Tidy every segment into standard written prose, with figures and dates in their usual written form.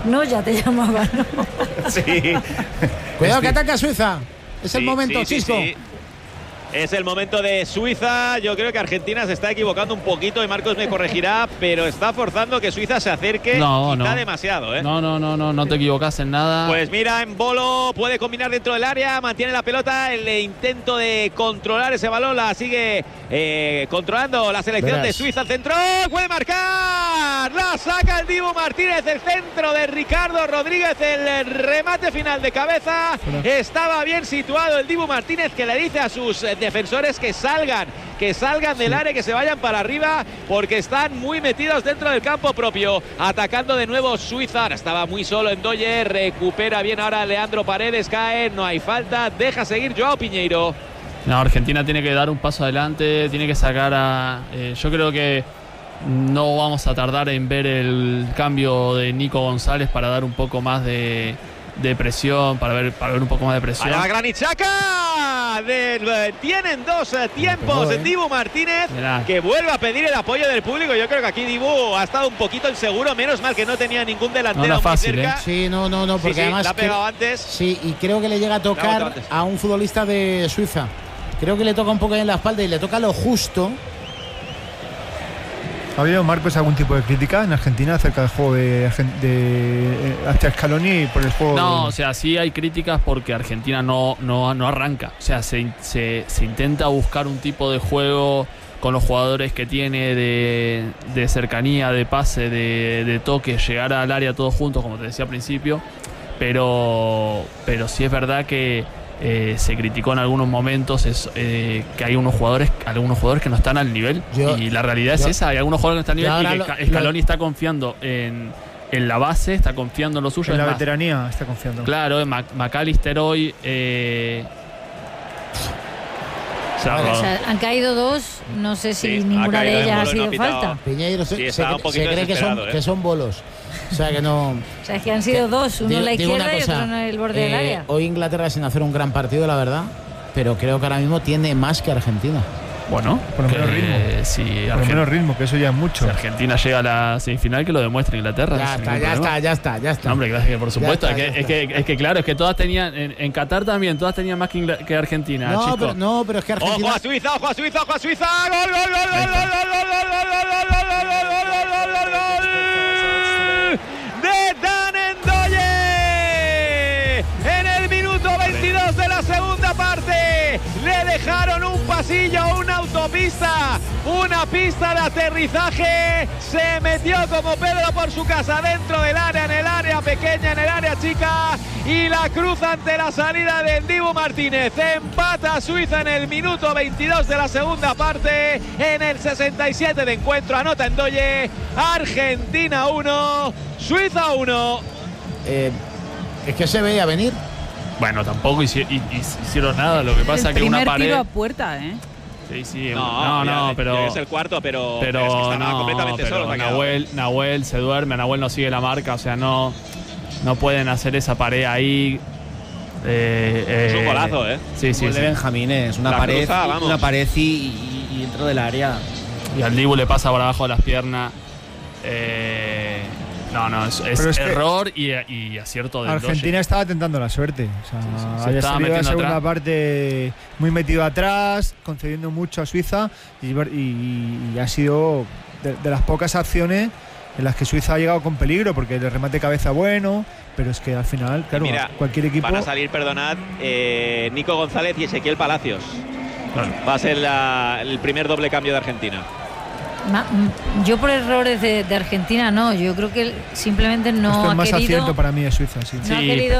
No, ya te llamaba, ¿no? Sí. Cuidado que ataca Suiza. Es el momento, Chisco. Sí. Es el momento de Suiza. Yo creo que Argentina se está equivocando un poquito y Marcos me corregirá, pero está forzando que Suiza se acerque quizá demasiado, ¿eh? No te equivocas en nada. Pues mira, Embolo puede combinar dentro del área, mantiene la pelota, el intento de controlar ese balón la sigue controlando la selección de Suiza. El centro, puede marcar, la saca el Dibu Martínez, el centro de Ricardo Rodríguez, el remate final de cabeza. Estaba bien situado el Dibu Martínez, que le dice a sus defensores que salgan del área, que se vayan para arriba, porque están muy metidos dentro del campo propio. Atacando de nuevo Suiza, ahora estaba muy solo Ndoye, recupera bien ahora Leandro Paredes, cae, no hay falta, deja seguir Joao Piñeiro. No, Argentina tiene que dar un paso adelante, tiene que sacar a... yo creo que no vamos a tardar en ver el cambio de Nico González para dar un poco más de presión, para ver un poco más de presión. ¡A la Granit Xhaka! Tienen dos tiempos de Dibu Martínez, que vuelve a pedir el apoyo del público. Yo creo que aquí Dibu ha estado un poquito inseguro, menos mal que no tenía ningún delantero muy cerca. Sí, no, porque además la ha pegado antes. Sí, y creo que le llega a tocar a un futbolista de Suiza. Creo que le toca un poco en la espalda y le toca lo justo. ¿Ha habido, Marcos, algún tipo de crítica en Argentina acerca del juego hacia Scaloni por el juego? No, o sea, sí hay críticas porque Argentina no arranca. O sea, se intenta buscar un tipo de juego con los jugadores que tiene de cercanía, de pase, de toque, llegar al área todos juntos, como te decía al principio. Pero sí es verdad que se criticó en algunos momentos que hay algunos jugadores que no están al nivel, y la realidad es esa, hay algunos jugadores que no están al nivel y que Scaloni está confiando en la base, está confiando en lo suyo, en la veteranía está confiando. Claro, McAllister hoy o sea, han caído dos, no sé si ninguna de ellas ha sido falta. Piñeiro se cree que son bolos. O sea que no. O sea, es que han sido dos, uno en la izquierda y otro en el borde del área. Hoy Inglaterra sin hacer un gran partido, la verdad, pero creo que ahora mismo tiene más que Argentina. Bueno, por lo menos ritmo. Por lo menos ritmo, que eso ya es mucho. Si Argentina llega a la semifinal, que lo demuestre Inglaterra. Ya está. No, hombre, claro, que por supuesto. Es que claro, es que todas tenían. En Qatar también, todas tenían más que Argentina. Pero es que Argentina. ¡Ojo a Suiza! ¡Ojo a Suiza! ¡Ojo a Suiza! ¡Gol! De Dan Ndoye en el minuto 22 de la segunda parte. Le dejaron un pasillo, una autopista, una pista de aterrizaje. Se metió como Pedro por su casa dentro del área, en el área pequeña, en el área chica, y la cruza ante la salida de Dibu Martínez. Empata Suiza en el minuto 22 de la segunda parte. En el 67 de encuentro anota Ndoye. Argentina 1, Suiza 1. Es que se veía venir. Bueno, tampoco hicieron nada. Lo que pasa es que una pared. Tiro a puerta, ¿eh? Sí. No, pero. Es el cuarto, pero es que estaba completamente solo. Nahuel se duerme, Nahuel no sigue la marca, o sea, no pueden hacer esa pared ahí. Es un golazo, ¿eh? Sí. De Benjamín es una pared y dentro del área. Y al Dibu le pasa por abajo de las piernas. Es error y acierto de Argentina estaba tentando la suerte. O sea, había salido la segunda parte muy metido atrás, concediendo mucho a Suiza, y ha sido de las pocas acciones en las que Suiza ha llegado con peligro, porque el remate cabeza bueno, pero es que al final, claro, mira, cualquier equipo. Van a salir, perdonad, Nico González y Ezequiel Palacios. Claro. Va a ser el primer doble cambio de Argentina. Yo por errores de Argentina no, yo creo que simplemente no ha querido. Esto es más acierto para mí de Suiza, sí. No ha querido,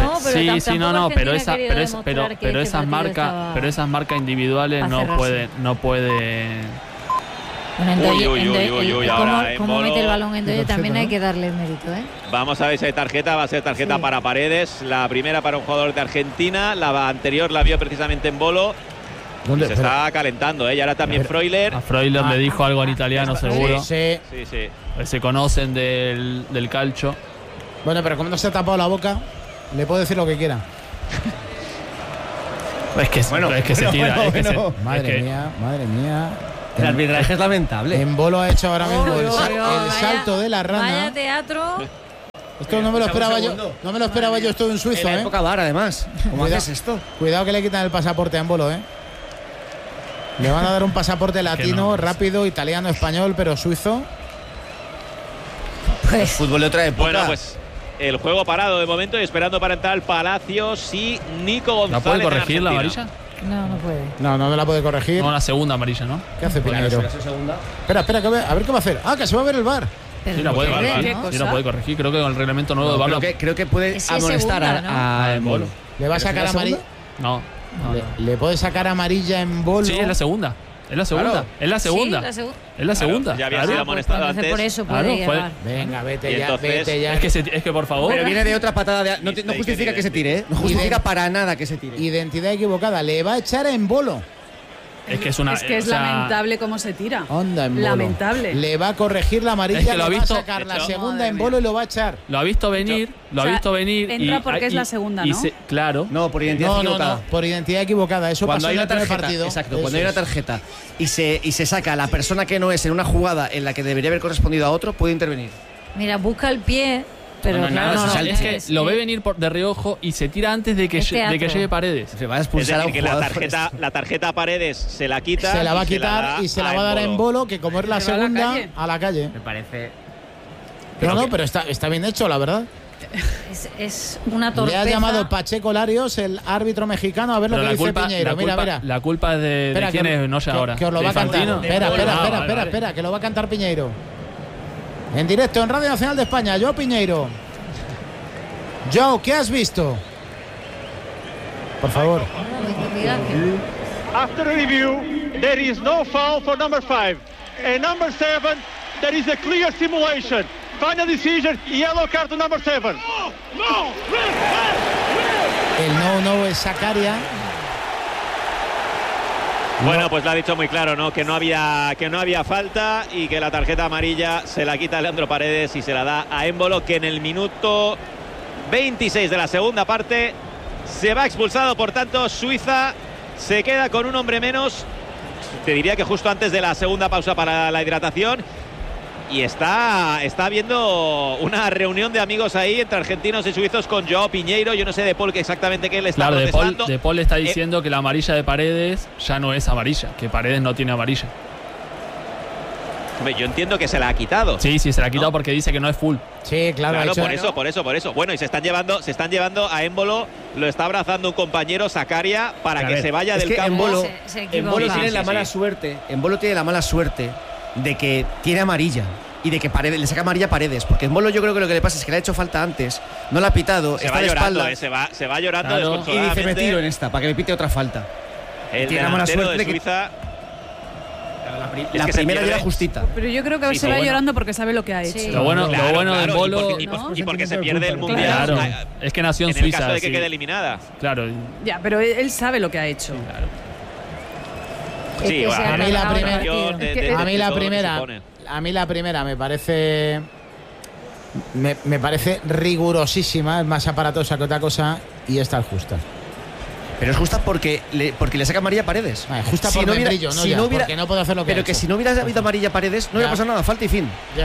pero esas marcas individuales no pueden. Bueno, cómo mete el balón en Ndoye también hay que darle el mérito, ¿eh? Vamos a ver si hay tarjeta, va a ser tarjeta para Paredes, la primera para un jugador de Argentina, la anterior la vio precisamente Embolo. Se está calentando, ¿eh? Y ahora también Freuler. A Freuler le dijo algo en italiano, seguro. Sí. Se conocen del calcio. Bueno, pero como no se ha tapado la boca, le puedo decir lo que quiera. Es que se tira. Madre mía. El arbitraje es lamentable. Embolo ha hecho ahora mismo el salto de la rana. Vaya teatro. Esto no me lo esperaba yo. No me lo esperaba yo esto de un suizo, en época VAR, además. ¿Cómo haces esto? Cuidado que le quitan el pasaporte a Embolo, Le van a dar un pasaporte latino, rápido, italiano, español, pero suizo. Pues fútbol de otra época. Bueno, pues el juego parado de momento y esperando para entrar al Palacios y Nico González. ¿La puede corregir la amarilla? No puede. No la puede corregir. No, la segunda amarilla, ¿no? ¿Qué hace Piñeiro? Espera, a ver qué va a hacer. Que se va a ver el VAR. Sí, la puede corregir. Creo que con el reglamento nuevo de VAR. Creo que puede amonestar a Embolo. ¿Le va a sacar amarilla? No. ¿Le puede sacar amarilla a Embolo? Sí, es la segunda. Es la segunda. Claro. Es la segunda. Sí, es la segunda. Ya había sido amonestado antes. Por eso puede llevar. Venga, vete entonces, ya. Es que por favor. Pero viene de otra patada. No justifica que se tire, No justifica para nada que se tire. Identidad equivocada. Le va a echar a Embolo. Es que es lamentable cómo se tira. Onda, Embolo. Lamentable. Le va a corregir la amarilla, es que le va a sacar la segunda Embolo y lo va a echar. Lo ha visto venir, Entra porque es la segunda, ¿no? Claro. No, por identidad equivocada. No, por identidad equivocada. Eso cuando pasó hay una en el tarjeta, partido. Exacto, cuando hay una tarjeta y se saca a la persona que no es en una jugada en la que debería haber correspondido a otro, puede intervenir. Mira, busca el pie. Pero es que lo ve venir de reojo y se tira antes de que llegue Paredes. Se va a expulsar a un jugador. La tarjeta a Paredes se la quita. Se la va a quitar y se la va a dar a Embolo, que como es la segunda, a la calle. Me parece. Pero está bien hecho, la verdad. Es una torpeza. Le ha llamado Pacheco Larios, el árbitro mexicano, a ver lo que dice Piñeiro. Mira. La culpa es de quién es, no sé ahora. Que os lo va a cantar. Espera, que lo va a cantar Piñeiro. En directo en Radio Nacional de España, Joao Piñeiro. Joao, ¿qué has visto? Por favor. After review, there is no foul for number 5. And number 7, there is a clear simulation. Final decision, yellow card to number 7. El no es Zakaria. Bueno, pues lo ha dicho muy claro, ¿no? Que no había falta y que la tarjeta amarilla se la quita Leandro Paredes y se la da a Embolo, que en el minuto 26 de la segunda parte se va expulsado. Por tanto, Suiza se queda con un hombre menos. Te diría que justo antes de la segunda pausa para la hidratación. Y está habiendo una reunión de amigos ahí entre argentinos y suizos con Joao Piñeiro. Yo no sé de Paul que exactamente qué le está protestando. De Paul está diciendo que la amarilla de Paredes ya no es amarilla, que Paredes no tiene amarilla. Yo entiendo que se la ha quitado. Sí, se la ha quitado porque dice que no es full. Sí, claro. Por eso. Bueno, y se están llevando a Embolo, lo está abrazando un compañero, Zakaria, para que se vaya del campo. Embolo tiene la mala suerte. Embolo tiene la mala suerte de que tiene amarilla y de que Paredes, le saca amarilla a Paredes, porque Embolo yo creo que lo que le pasa es que le ha hecho falta antes, no la ha pitado, está de espalda, se va llorando y dice me tiro en esta para que me pite otra falta. Tiene la mala suerte de Suiza. La primera era justita. Pero yo creo que se va llorando porque sabe lo que ha hecho. Sí. Lo bueno de Embolo y porque se pierde el mundial. Claro. Es que nació en Suiza. En el caso de que quede eliminada. Claro. Ya, pero él sabe lo que ha hecho. Claro. Sí, a mí la primera me parece rigurosísima, es más aparatosa que otra cosa, y esta es justa. Pero es justa porque le saca amarilla a Paredes. Justa por membrillo, porque no puede hacer lo que pero que si no hubiera habido amarilla a Paredes no hubiera pasado nada, falta y fin. Ya.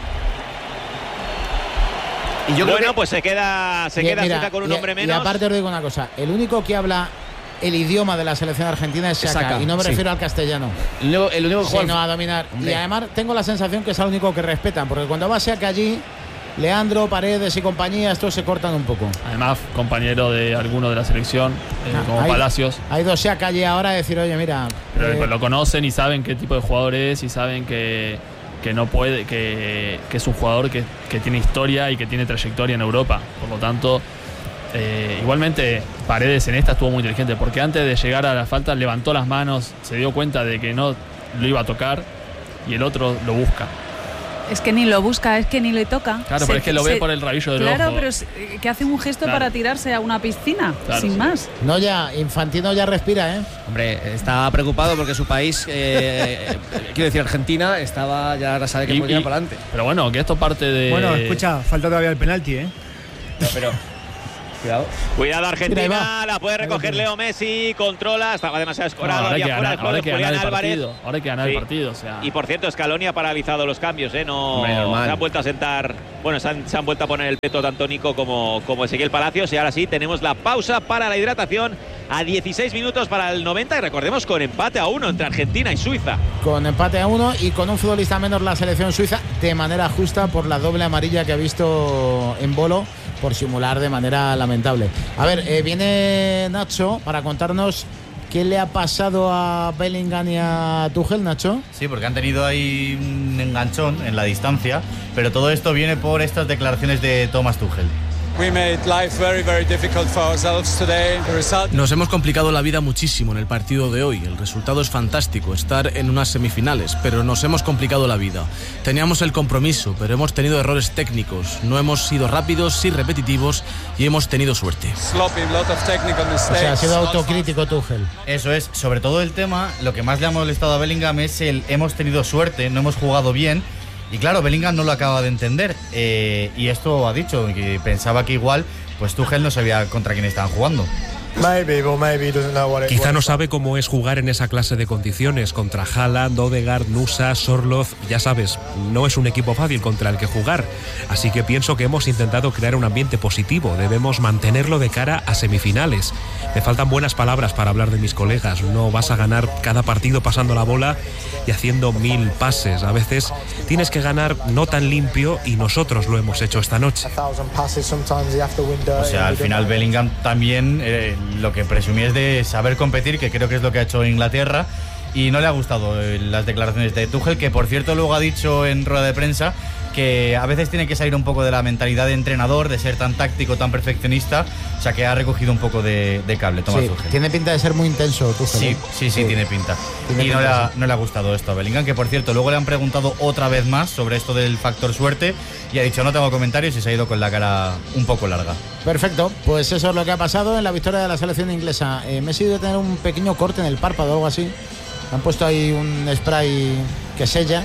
Y yo creo pues se queda Suiza con un hombre menos. Y aparte os digo una cosa, el único que habla el idioma de la selección argentina es Xhaka, y no me refiero al castellano. El único que juega sino a dominar. Hombre. Y además tengo la sensación que es el único que respetan, porque cuando va Xhaka allí, Leandro, Paredes y compañía, estos se cortan un poco. Además, compañero de alguno de la selección, como Palacios. Hay dos Xhaka allí ahora a decir, oye, mira. Pero lo conocen y saben qué tipo de jugador es y saben que no puede, que es un jugador que tiene historia y que tiene trayectoria en Europa. Por lo tanto, igualmente Paredes en esta estuvo muy inteligente, porque antes de llegar a la falta levantó las manos, se dio cuenta de que no lo iba a tocar y el otro lo busca. Es que ni lo busca, es que ni le toca. Claro, pero es que lo ve por el rabillo del ojo. Claro, pero que hace un gesto para tirarse a una piscina, sin más. No, ya, Infantino ya respira, ¿eh? Hombre, está preocupado porque su país, quiero decir, Argentina, estaba ya sabe que podía ir para adelante. Pero bueno, que esto parte de... Bueno, escucha, falta todavía el penalti, ¿eh? No, pero... Cuidado Argentina, la puede recoger Leo Messi, controla, estaba demasiado escorado. Ahora hay que ganar el partido. O sea. Y por cierto, Scaloni ha paralizado los cambios, no se han vuelto a sentar, se han vuelto a poner el peto tanto Nico como Ezequiel Palacios. Y ahora sí, tenemos la pausa para la hidratación a 16 minutos para el 90. Y recordemos, con empate a 1 entre Argentina y Suiza. Con empate a 1 y con un futbolista menos la selección suiza, de manera justa por la doble amarilla que ha visto en Bolo, por simular de manera lamentable. A ver, viene Nacho para contarnos qué le ha pasado a Bellingham y a Tuchel, Nacho. Sí, porque han tenido ahí un enganchón en la distancia, pero todo esto viene por estas declaraciones de Thomas Tuchel. Nos hemos complicado la vida muchísimo en el partido de hoy. El resultado es fantástico, estar en unas semifinales, pero nos hemos complicado la vida. Teníamos el compromiso, pero hemos tenido errores técnicos. No hemos sido rápidos y repetitivos y hemos tenido suerte. O sea, ha sido autocrítico Tuchel. Eso es, sobre todo el tema, lo que más le ha molestado a Bellingham es el hemos tenido suerte, no hemos jugado bien. Y claro, Bellingham no lo acaba de entender, y esto ha dicho, que pensaba que igual pues Tuchel no sabía contra quién estaban jugando. Quizá no sabe cómo es jugar en esa clase de condiciones contra Haaland, Odegaard, Nusa, Sorloth. Ya sabes, no es un equipo fácil contra el que jugar, así que pienso que hemos intentado crear un ambiente positivo. Debemos mantenerlo de cara a semifinales. Me faltan buenas palabras para hablar de mis colegas. No vas a ganar cada partido pasando la bola y haciendo 1000 pases. A veces tienes que ganar no tan limpio, y nosotros lo hemos hecho esta noche. O sea, al final Bellingham también lo que presumía es de saber competir, que creo que es lo que ha hecho Inglaterra, y no le ha gustado las declaraciones de Tuchel, que por cierto luego ha dicho en rueda de prensa que a veces tiene que salir un poco de la mentalidad de entrenador, de ser tan táctico, tan perfeccionista. O sea, que ha recogido un poco de cable Thomas Tuchel. Tiene pinta de ser muy intenso Tuchel. Sí, tiene pinta. No le ha gustado esto a Bellingham, que por cierto luego le han preguntado otra vez más sobre esto del factor suerte y ha dicho no tengo comentarios, y se ha ido con la cara un poco larga. Perfecto, pues eso es lo que ha pasado en la victoria de la selección inglesa. Messi debe tener un pequeño corte en el párpado o algo así. Han puesto ahí un spray que sella.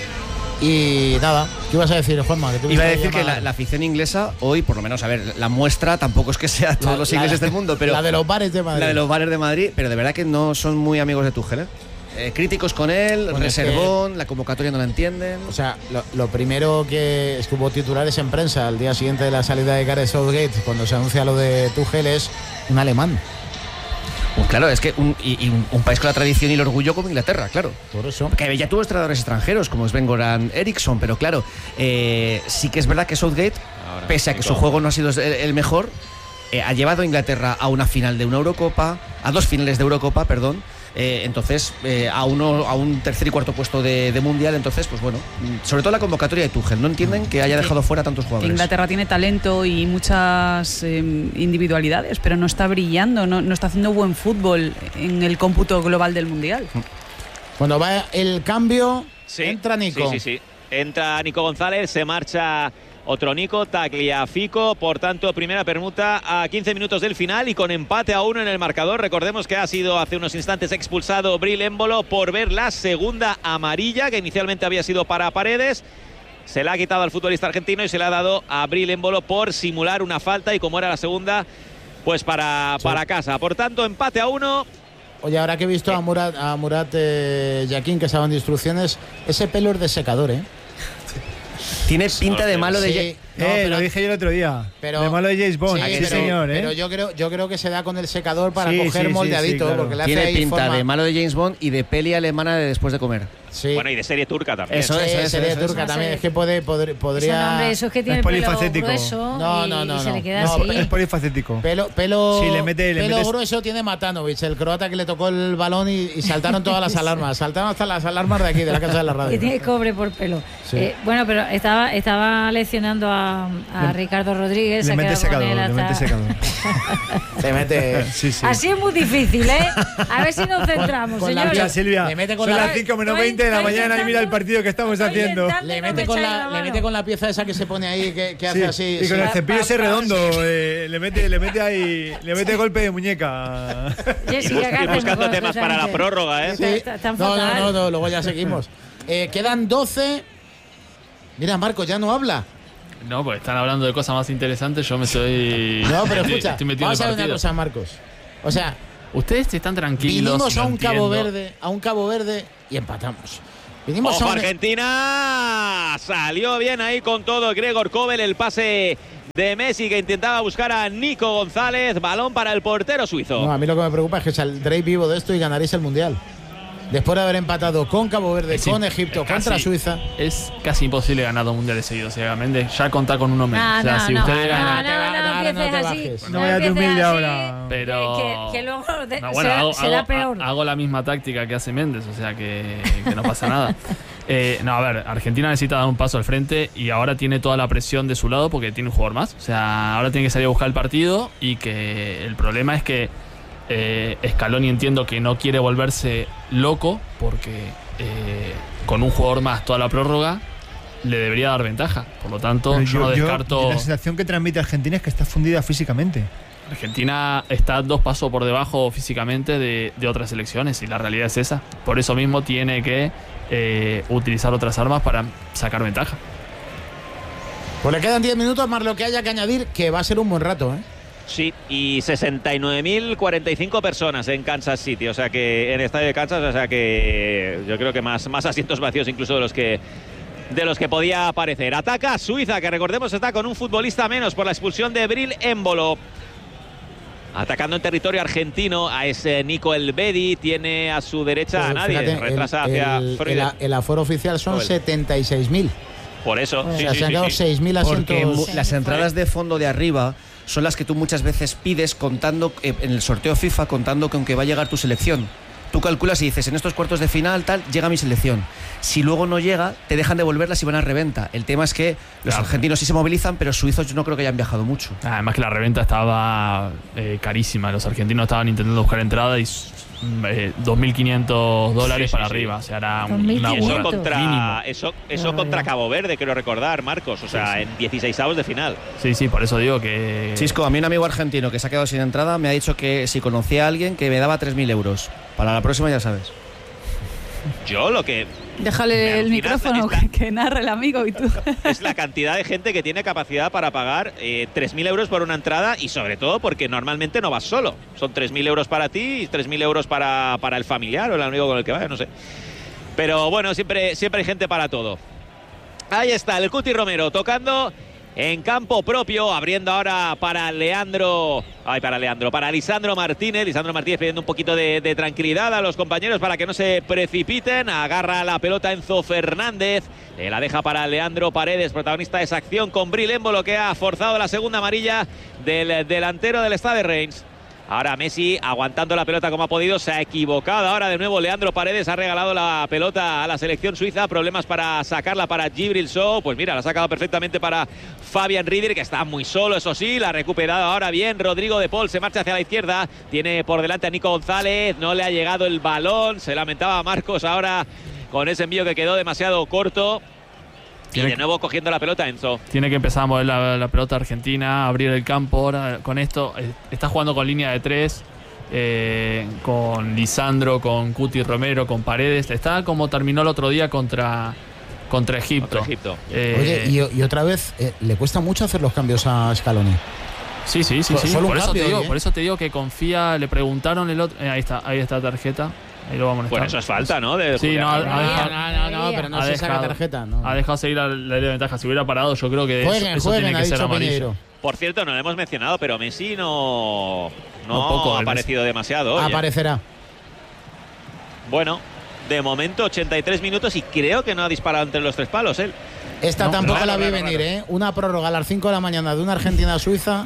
Y nada, ¿qué ibas a decir, Juanma? Iba a decir que la afición inglesa hoy, por lo menos, a ver, la muestra tampoco es que sea todos los ingleses del mundo, pero la de los bares de Madrid. La de los bares de Madrid, pero de verdad que no son muy amigos de Tuchel, críticos con él, bueno, reservón, la convocatoria no la entienden. O sea, lo primero que es que hubo titulares en prensa al día siguiente de la salida de Gareth Southgate, cuando se anuncia lo de Tuchel, es un alemán. Pues claro, es que un país con la tradición y el orgullo como Inglaterra, claro. Por eso. Que ya tuvo entrenadores extranjeros como Sven-Goran Eriksson, pero claro, sí que es verdad que Southgate, pese a que su juego no ha sido el mejor, ha llevado a Inglaterra a una final de una Eurocopa, a 2 finales de Eurocopa, perdón. Entonces a un tercer y cuarto puesto de mundial. Entonces, pues bueno, sobre todo la convocatoria de Tuchel, no entienden que haya dejado fuera tantos jugadores. Inglaterra tiene talento y muchas individualidades, pero no está brillando, no está haciendo buen fútbol en el cómputo global del mundial. Cuando va el cambio, entra Nico. Sí. Entra Nico González, se marcha otro Nico, Tagliafico. Por tanto, primera permuta a 15 minutos del final y con empate a 1 en el marcador. Recordemos que ha sido hace unos instantes expulsado Bril Embolo por ver la segunda amarilla, que inicialmente había sido para Paredes. Se la ha quitado al futbolista argentino y se la ha dado a Bril Embolo por simular una falta, y como era la segunda, pues para casa. Por tanto, empate a 1. Oye, ahora que he visto a Murat Yakin, que estaban de instrucciones, ese pelo es de secador, Tiene pinta de malo de... lo dije yo el otro día. De malo de James Bond. Sí, señor. Pero yo creo que se da con el secador para coger moldeadito. Claro. Porque le hace tiene pinta forma de malo de James Bond y de peli alemana de después de comer. Sí. Bueno, y de serie turca también. Eso es serie turca también. Es que podría... Eso es que tiene es polifacético. Pelo grueso. No. Se le queda así. Es polifacético. Pelo metes... grueso tiene Matanovic, el croata que le tocó el balón y saltaron todas las alarmas. Saltaron hasta las alarmas de aquí, de la casa de la radio. Que tiene cobre por pelo. Sí. Bueno, pero estaba leccionando a Ricardo Rodríguez. Le mete secador. Se mete... Así es muy difícil, A ver si nos centramos, señores. Mira, Silvia, son las 5 menos 20 de la mañana y mira el partido que estamos haciendo. Le mete con la pieza esa que se pone ahí, que hace así. Y con el cepillo ese redondo, le mete ahí, le mete golpe de muñeca. Jessica, buscando temas para la prórroga, Sí. No, luego ya seguimos. Quedan 12. Mira, Marco, ya no habla. No, pues están hablando de cosas más interesantes. Yo me estoy. No, pero escucha, estoy vamos a ver una cosa, Marcos. O sea, ustedes están tranquilos. Vinimos a un Cabo Verde y empatamos. Ojo, Argentina. Salió bien ahí con todo Gregor Kobel. El pase de Messi que intentaba buscar a Nico González. Balón para el portero suizo. No, a mí lo que me preocupa es que saldréis vivo de esto y ganaréis el Mundial. Después de haber empatado con Cabo Verde, con Egipto, contra Suiza. Es casi imposible ganar 2 mundiales seguidos, ciegamente. Ya contar con uno menos. O sea, si ustedes ganan. No vaya de humilde ahora. Pero. Que luego será peor. Hago la misma táctica que hace Méndez, o sea que no pasa nada. No, a ver, Argentina necesita dar un paso al frente y ahora tiene toda la presión de su lado porque tiene un jugador más. O sea, ahora tiene que salir a buscar el partido y que el problema es que Scaloni entiendo que no quiere volverse loco porque con un jugador más toda la prórroga le debería dar ventaja. Por lo tanto, yo no descarto. La sensación que transmite Argentina es que está fundida físicamente. Argentina está 2 pasos por debajo físicamente de otras selecciones y la realidad es esa. Por eso mismo tiene que utilizar otras armas para sacar ventaja. Pues le quedan 10 minutos más lo que haya que añadir, que va a ser un buen rato, ¿eh? Sí, y 69.045 personas en Kansas City, o sea que en el estadio de Kansas, o sea que yo creo que más asientos vacíos incluso de los que podía parecer. Ataca Suiza, que recordemos está con un futbolista menos por la expulsión de Bril Embolo. Atacando en territorio argentino a ese Nico Elvedi, tiene a su derecha a nadie, fíjate, retrasa hacia el aforo oficial son 76.000. Por eso, o sea, se han quedado 6.000 asientos. Porque las entradas de fondo de arriba son las que tú muchas veces pides contando en el sorteo FIFA, contando con que va a llegar tu selección. Tú calculas y dices, en estos cuartos de final tal, llega mi selección. Si luego no llega, te dejan devolverlas y van a reventa. El tema es que los argentinos sí se movilizan, pero suizos yo no creo que hayan viajado mucho. Además que la reventa estaba carísima. Los argentinos estaban intentando buscar entrada y $2.500 para arriba. O sea, era una burrada. Eso contra Cabo Verde, quiero recordar, Marcos. O sea, en 16avos de final. Sí, por eso digo que... Chisco, a mí un amigo argentino que se ha quedado sin entrada me ha dicho que si conocía a alguien que me daba 3.000 euros. Para la próxima ya sabes. Yo lo que... Déjale el micrófono que narre el amigo y tú. Es la cantidad de gente que tiene capacidad para pagar 3.000 euros por una entrada y sobre todo porque normalmente no vas solo. Son 3.000 euros para ti y 3.000 euros para el familiar o el amigo con el que vaya, no sé. Pero bueno, siempre hay gente para todo. Ahí está el Cuti Romero tocando en campo propio, abriendo ahora para Lisandro Martínez. Lisandro Martínez pidiendo un poquito de tranquilidad a los compañeros para que no se precipiten. Agarra la pelota Enzo Fernández, la deja para Leandro Paredes, protagonista de esa acción con Bril Embolo, que ha forzado la segunda amarilla del delantero del Stade Reims. Ahora Messi aguantando la pelota como ha podido, se ha equivocado. Ahora de nuevo Leandro Paredes ha regalado la pelota a la selección suiza. Problemas para sacarla para Djibril Sow. Pues mira, la ha sacado perfectamente para Fabian Rieder, que está muy solo, eso sí. La ha recuperado ahora bien Rodrigo de Paul. Se marcha hacia la izquierda. Tiene por delante a Nico González. No le ha llegado el balón. Se lamentaba Marcos ahora con ese envío que quedó demasiado corto. Y de nuevo cogiendo la pelota Enzo. Tiene que empezar a mover la pelota argentina, abrir el campo ahora con esto. Está jugando con línea de 3, con Lisandro, con Cuti Romero, con Paredes. Está como terminó el otro día contra Egipto. Oye, y otra vez, le cuesta mucho hacer los cambios a Scaloni. Sí. Por eso te digo que confía. Le preguntaron el otro. Ahí está la tarjeta. Ahí lo vamos a molestar. Bueno, eso es falta, ¿no? Pero no se saca tarjeta. No. Ha dejado seguir la ley de ventaja. Si hubiera parado, yo creo que eso tiene que ser amarillo. Por cierto, no lo hemos mencionado, pero Messi no ha aparecido demasiado. Aparecerá. Bueno, de momento 83 minutos y creo que no ha disparado entre los 3 palos él. Esta tampoco la vi venir, ¿eh? Una prórroga a las 5 de la mañana de una Argentina-Suiza.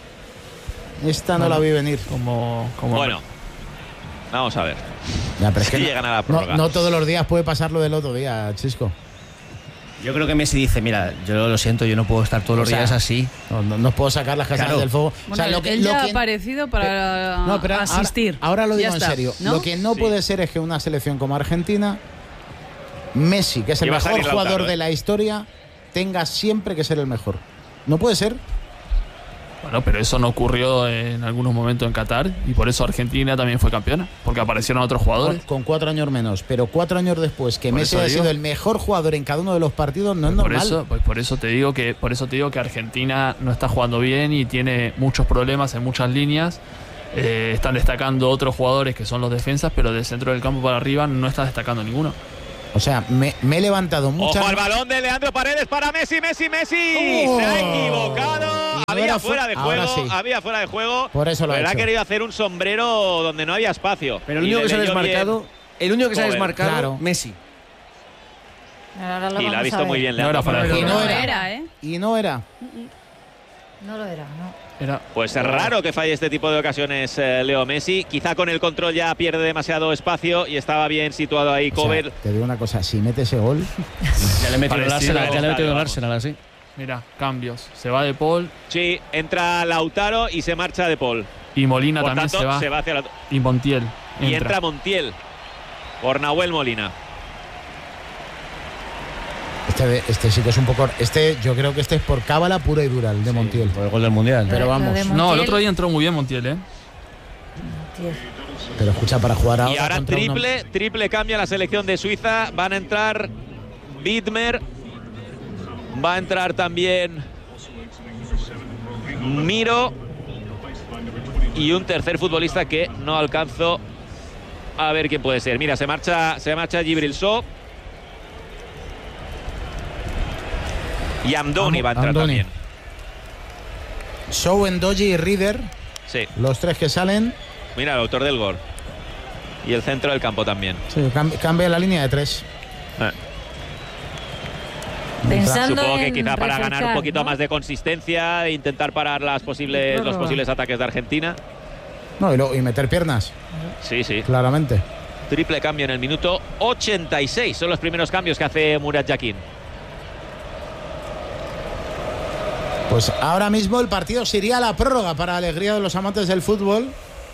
Esta no la vi venir. Bueno, vamos a ver. Ya, pero es que llegan a la prórroga. No todos los días puede pasar lo del otro día, Chisco. Yo creo que Messi dice, mira, yo lo siento, yo no puedo estar todos los días así. No puedo sacar las castañas del fuego. Bueno, él ya ha aparecido para asistir. Ahora lo digo en está, serio. ¿no? Lo que no puede ser es que una selección como Argentina, Messi, que es el mejor jugador de la historia, tenga siempre que ser el mejor. No puede ser. Bueno, pero eso no ocurrió en algunos momentos en Qatar y por eso Argentina también fue campeona, porque aparecieron otros jugadores. Con 4 años menos, pero 4 años después que Por Messi eso haya digo. sido el mejor jugador en cada uno de los partidos, no es normal. Por eso te digo que Argentina no está jugando bien y tiene muchos problemas en muchas líneas. Están destacando otros jugadores que son los defensas, pero del centro del campo para arriba no está destacando ninguno. O sea, me he levantado muchas... Ojo al balón de Leandro Paredes para Messi. Se ha equivocado. Había fuera de juego. Sí. Había fuera de juego. Por eso lo ha Pero hecho. ha querido hacer un sombrero donde no había espacio. Pero el único que se ha desmarcado, Claro. Messi. Ahora lo Y lo ha vamos a visto ver. muy bien No era Leandro. fuera de juego. Y no Era, era. ¿eh? Y no era. No lo era, no. Pues es raro que falle este tipo de ocasiones Leo Messi. Quizá con el control ya pierde demasiado espacio y estaba bien situado ahí Cover. Te digo una cosa, si mete ese gol... Ya le he metido el Parecido. Arsenal, así. Mira, cambios. Se va De Paul Sí, entra Lautaro y se marcha De Paul. y Molina Por también tanto, se va. hacia la... Y Montiel Y entra Montiel por Nahuel Molina. Este sí que es un poco... yo creo que este es por cábala pura y dura, el de Montiel. Por el gol del Mundial. Pero vamos. No, el otro día entró muy bien Montiel, Pero escucha, para jugar ahora... Y ahora contra triple cambia la selección de Suiza. Van a entrar Widmer. Va a entrar también Miro. Y un tercer futbolista que no alcanzo a ver quién puede ser. Mira, se marcha Djibril Sow. Y Amdouni va a entrar Amdouni. también. Sow, Ndoye y Rieder, Sí, los 3 que salen. mira el autor del gol. Y el centro del campo también. Sí, cambia la línea de 3. Pensando Supongo que en quizá para ganar un refrescar, poquito ¿no? más de consistencia e intentar parar los posibles ataques de Argentina. No, y meter piernas, Sí, sí. claramente. Triple cambio en el minuto 86. Son los primeros cambios que hace Murat Yakin. Pues ahora mismo el partido se iría a la prórroga para alegría de los amantes del fútbol.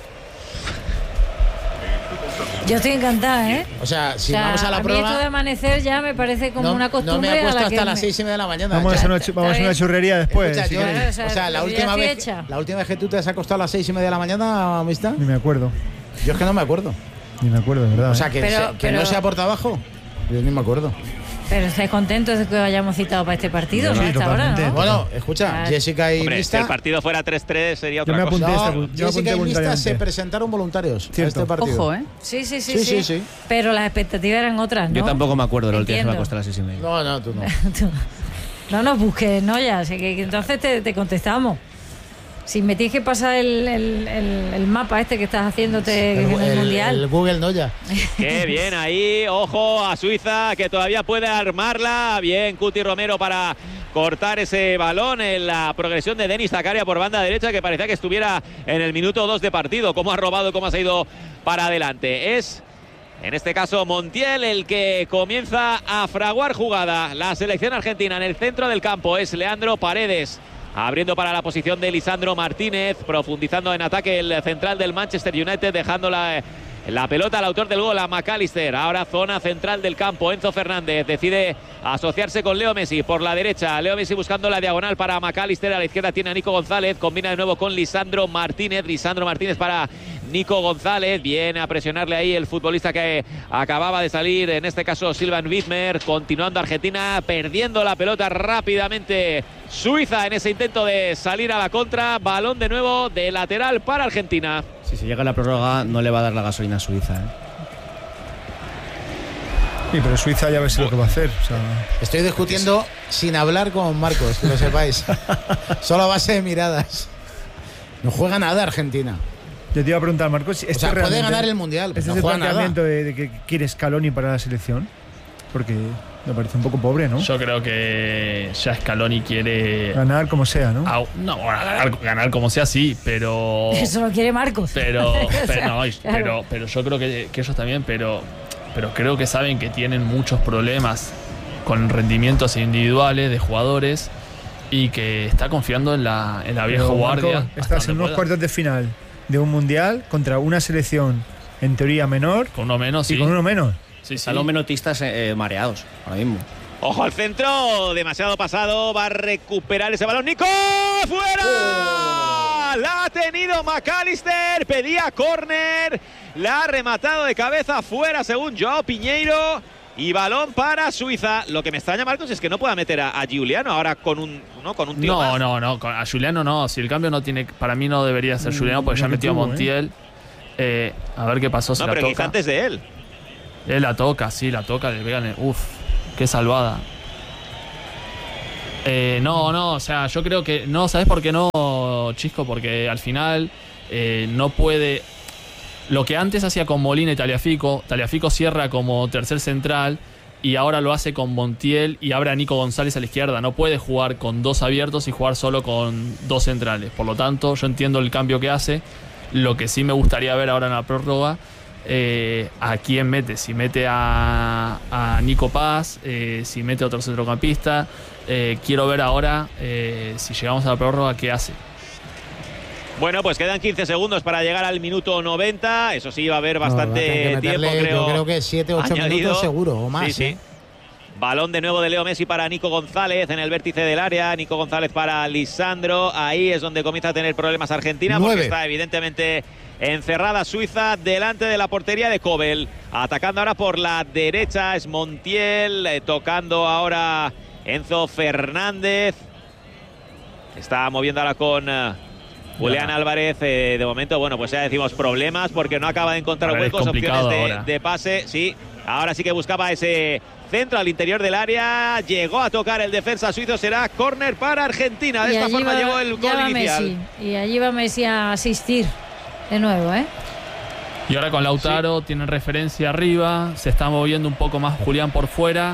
Yo estoy encantada, ¿eh? O sea, si O sea, vamos a la mí esto de prórroga... amanecer ya me parece como una costumbre. No me acuesto a la hasta que las me- 6:30 de la mañana. Vamos a Escucha, hacer una churrería después. escucha, si yo- queréis. o o sea, la ya última estoy vez hecha. que tú te has acostado a las 6:30 de la mañana, amistad, Ni me acuerdo. yo es que no me acuerdo. Ni me acuerdo, de verdad. O sea, que, Pero- que pero- no sea por trabajo, yo ni me acuerdo. Pero estáis contentos de que os hayamos citado para este partido, Sí, ¿no? A esta hora, totalmente. ¿no? Bueno, escucha, Claro. Jessica y Hombre, si Mista... el partido fuera 3-3 sería Yo otra me cosa. apunté No, yo Jessica apunté y Mista voluntariamente. se presentaron voluntarios a Cierto. este partido. Ojo, ¿eh? Sí, sí, sí, Sí, sí, sí, sí. Pero las expectativas eran otras, ¿no? Yo tampoco me acuerdo de la última vez que me Entiendo. acosté a las 6:30. No, tú no. No nos busques, ¿no? Ya, así que entonces te contestamos. Si me tienes que pasar el mapa este que estás haciéndote en el Mundial. El Google Noya. Qué bien ahí, ojo a Suiza que todavía puede armarla. Bien, Cuti Romero para cortar ese balón en la progresión de Denis Zakaria por banda derecha, que parecía que estuviera en el minuto 2 de partido. Cómo ha robado, cómo ha ido para adelante. Es, en este caso, Montiel el que comienza a fraguar jugada. La selección argentina en el centro del campo es Leandro Paredes. Abriendo para la posición de Lisandro Martínez, profundizando en ataque el central del Manchester United, dejando la pelota al autor del gol, a McAllister. Ahora zona central del campo, Enzo Fernández decide asociarse con Leo Messi por la derecha. Leo Messi buscando la diagonal para McAllister, a la izquierda tiene a Nico González, combina de nuevo con Lisandro Martínez. Lisandro Martínez para Nico González, viene a presionarle ahí el futbolista que acababa de salir, en este caso Sylvain Widmer. Continuando Argentina, perdiendo la pelota rápidamente Suiza en ese intento de salir a la contra. Balón de nuevo de lateral para Argentina. Si se llega a la prórroga, no le va a dar la gasolina a Suiza. Sí, pero Suiza ya ves lo que va a hacer. O sea, Estoy discutiendo sin hablar con Marcos, que lo sepáis. Solo a base de miradas. No juega nada Argentina. yo te iba a preguntar, Marcos, si O sea, puede ganar el Mundial, pero ¿Este no es el juega nada. planteamiento de que quiere Scaloni para la selección? Porque me parece un poco pobre, ¿no? Yo creo que ya Scaloni quiere Ganar como sea, ¿no? no, ganar como sea, sí, pero Eso lo quiere Marcos. pero O sea, no, claro. pero yo creo que ellos también, pero creo que saben que tienen muchos problemas con rendimientos individuales de jugadores y que está confiando en la vieja Pero, Marco, guardia. hasta estás donde en unos pueda. cuartos de final de un mundial contra una selección en teoría menor Con uno menos, y sí. con uno menos. Sí, sí. Están los menotistas mareados ahora mismo. Ojo al centro, demasiado pasado, va a recuperar ese balón. ¡Nico! ¡Fuera! Suiza. La ha tenido McAllister. Pedía córner. La ha rematado de cabeza fuera según Joao Piñeiro. Y balón para Suiza. Lo que me extraña, Marcos, es que no pueda meter a Giuliano ahora con un tío más. No. A Giuliano no. Si el cambio no tiene... Para mí no debería ser Giuliano porque ya metió a Montiel. A ver qué pasó. No, pero quizá antes de él. Él la toca, le pegan. Uf, qué salvada. No, o sea, yo creo que... No, ¿sabes por qué no, Chisco? Porque al final no puede... Lo que antes hacía con Molina y Tagliafico cierra como tercer central y ahora lo hace con Montiel y abre a Nico González a la izquierda. No puede jugar con dos abiertos y jugar solo con dos centrales. Por lo tanto, yo entiendo el cambio que hace. Lo que sí me gustaría ver ahora en la prórroga, a quién mete. Si mete a Nico Paz, si mete a otro centrocampista. Quiero ver ahora, si llegamos a la prórroga, qué hace. Bueno, pues quedan 15 segundos para llegar al minuto 90. Eso sí, va a haber bastante tiempo, creo. Yo creo que 7-8 minutos seguro o más. Sí. Balón de nuevo de Leo Messi para Nico González en el vértice del área. Nico González para Lisandro. Ahí es donde comienza a tener problemas Argentina, porque está evidentemente encerrada Suiza delante de la portería de Kobel. Atacando ahora por la derecha es Montiel. Tocando ahora Enzo Fernández. Está moviendo ahora con Julián Álvarez. De momento, bueno, pues ya decimos problemas porque no acaba de encontrar huecos, opciones de pase. Sí, ahora sí que buscaba ese centro al interior del área. Llegó a tocar el defensa suizo. Será córner para Argentina. De esta forma llegó el gol inicial. Messi. Y allí va Messi a asistir de nuevo, Y ahora con Lautaro tienen referencia arriba. Se está moviendo un poco más Julián por fuera.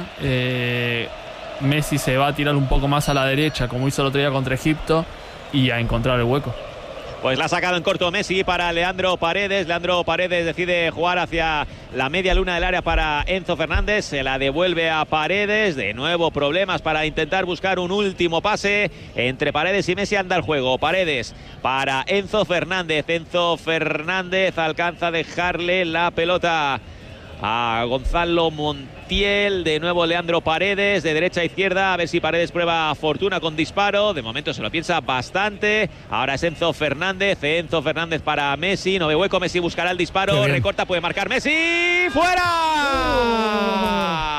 Messi se va a tirar un poco más a la derecha, como hizo el otro día contra Egipto, y a encontrar el hueco. Pues la ha sacado en corto Messi para Leandro Paredes. Leandro Paredes decide jugar hacia la media luna del área para Enzo Fernández. Se la devuelve a Paredes. De nuevo problemas para intentar buscar un último pase. Entre Paredes y Messi anda el juego. Paredes para Enzo Fernández. Enzo Fernández alcanza a dejarle la pelota a Gonzalo Montiel. De nuevo Leandro Paredes de derecha a izquierda, a ver si Paredes prueba fortuna con disparo. De momento se lo piensa bastante. Ahora es Enzo Fernández para Messi, no ve hueco, Messi buscará el disparo, recorta, puede marcar Messi, ¡fuera!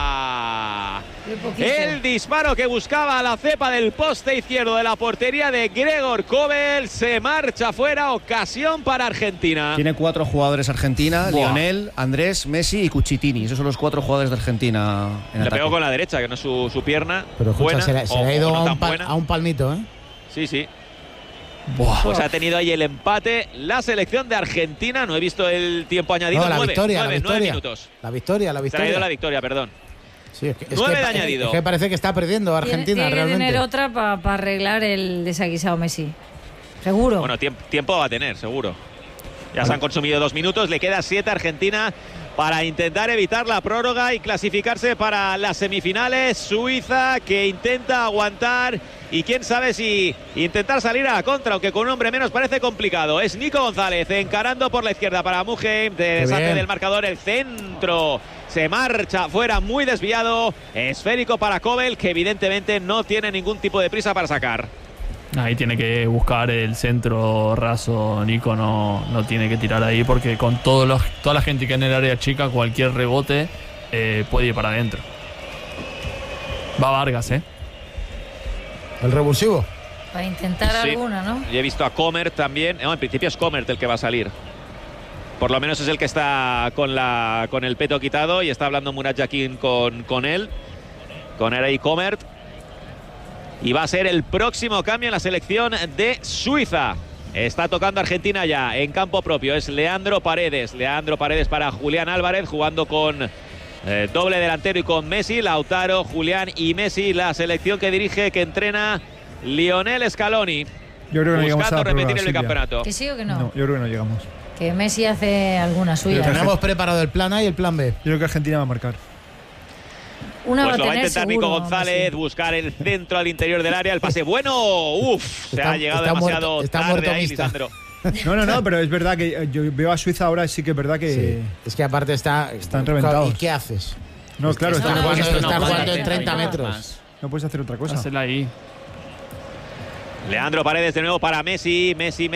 El disparo que buscaba la cepa del poste izquierdo de la portería de Gregor Kobel se marcha fuera. Ocasión para Argentina. Tiene 4 jugadores Argentina: Lionel, Andrés, Messi y Cucitini. Esos son los 4 jugadores de Argentina en Le ataque. pegó con la derecha, que no es su pierna. Pero escucha, buena, se le ha ido a un palmito, ¿eh? Sí. Pues ha tenido ahí el empate la selección de Argentina. No he visto el tiempo añadido. No, la 9 victoria. minutos. La victoria. Se ha ido la victoria, perdón. Sí, es que 9 de añadido. Es que parece que está perdiendo Argentina tiene realmente. Tiene que tener otra para arreglar el desaguisado Messi. Seguro. Bueno, tiempo va a tener, seguro. Ya se han consumido 2 minutos. Le queda 7 a Argentina para intentar evitar la prórroga y clasificarse para las semifinales. Suiza que intenta aguantar y quién sabe si intentar salir a la contra, aunque con un hombre menos parece complicado. Es Nico González encarando por la izquierda para Muheim. Deshace del marcador el centro. Se marcha fuera, muy desviado. Esférico para Kobel, que evidentemente no tiene ningún tipo de prisa para sacar. Ahí tiene que buscar el centro raso. Nico no tiene que tirar ahí, porque con toda la gente que en el área chica, cualquier rebote puede ir para adentro. Va Vargas, El revulsivo. Para intentar alguna, ¿no? Y he visto a Comert también. No, en principio es Comert el que va a salir. Por lo menos es el que está con el peto quitado y está hablando Murat Yakin con él. Con Erei Comert. Y va a ser el próximo cambio en la selección de Suiza. Está tocando Argentina ya en campo propio. Es Leandro Paredes. Leandro Paredes para Julián Álvarez, jugando con doble delantero y con Messi. Lautaro, Julián y Messi. La selección que dirige, que entrena Lionel Scaloni. Yo creo que no llegamos a repetir el bicampeonato. ¿Que sí o que no? No, yo creo que no llegamos. Que Messi hace alguna suya. Tenemos preparado el plan A y el plan B. Yo creo que Argentina va a marcar. Una pues va lo va a tener intentar seguro, Nico González, buscar el centro al interior del área, el pase bueno, se ha llegado demasiado tarde ahí, Lisandro. No, pero es verdad que yo veo a Suiza ahora, sí que es verdad que... Sí. Es que aparte están reventados. ¿Y qué haces? No, claro, están jugando en 30 metros. No puedes hacer otra cosa. Hazla ahí. Leandro Paredes de nuevo para Messi, Messi,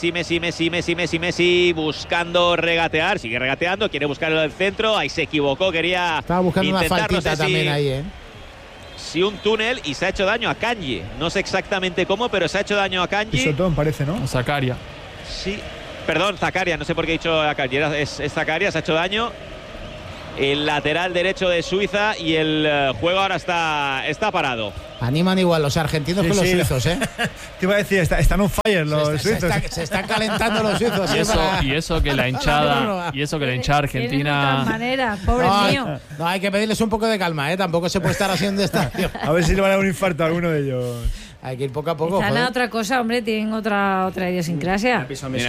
buscando regatear, sigue regateando, quiere buscar el centro, ahí se equivocó, quería estaba buscando una faltita también ahí, Sí, un túnel y se ha hecho daño a Kanji, no sé exactamente cómo, pero se ha hecho daño a Kanji. Pisotón parece, ¿no? Zakaria. Sí, perdón, Zakaria, no sé por qué he dicho a Kanji, es Zakaria, se ha hecho daño. El lateral derecho de Suiza y el juego ahora está parado. Animan igual los argentinos que los suizos, ¿eh? Te iba a decir, están on fire los suizos. Se están calentando los suizos. Y eso que la hinchada argentina. De todas maneras, pobre mío. No, hay que pedirles un poco de calma, ¿eh? Tampoco se puede estar haciendo estadio. A ver si le van a dar un infarto a alguno de ellos. Hay que ir poco a poco. Están a otra cosa, hombre, tienen otra idiosincrasia.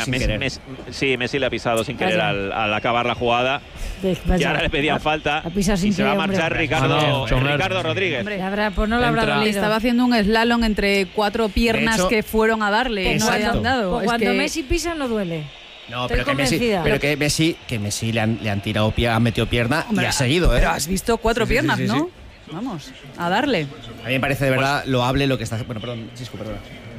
Messi le ha pisado sin querer al acabar la jugada. Y ahora le pedían falta. Y se va a marchar Ricardo Rodríguez. Hombre, pues no lo habrá dolido. Estaba haciendo un slalom entre 4 piernas que fueron a darle. No le han dado. Pues cuando Messi pisa no duele. No, pero que Messi le han tirado han metido pierna. Hombre, y ha seguido, ¿eh? Pero has visto 4 piernas, ¿no? Sí. Vamos, a darle. A mí me parece de verdad loable lo que está haciendo. Bueno, perdón, Chisco, perdón.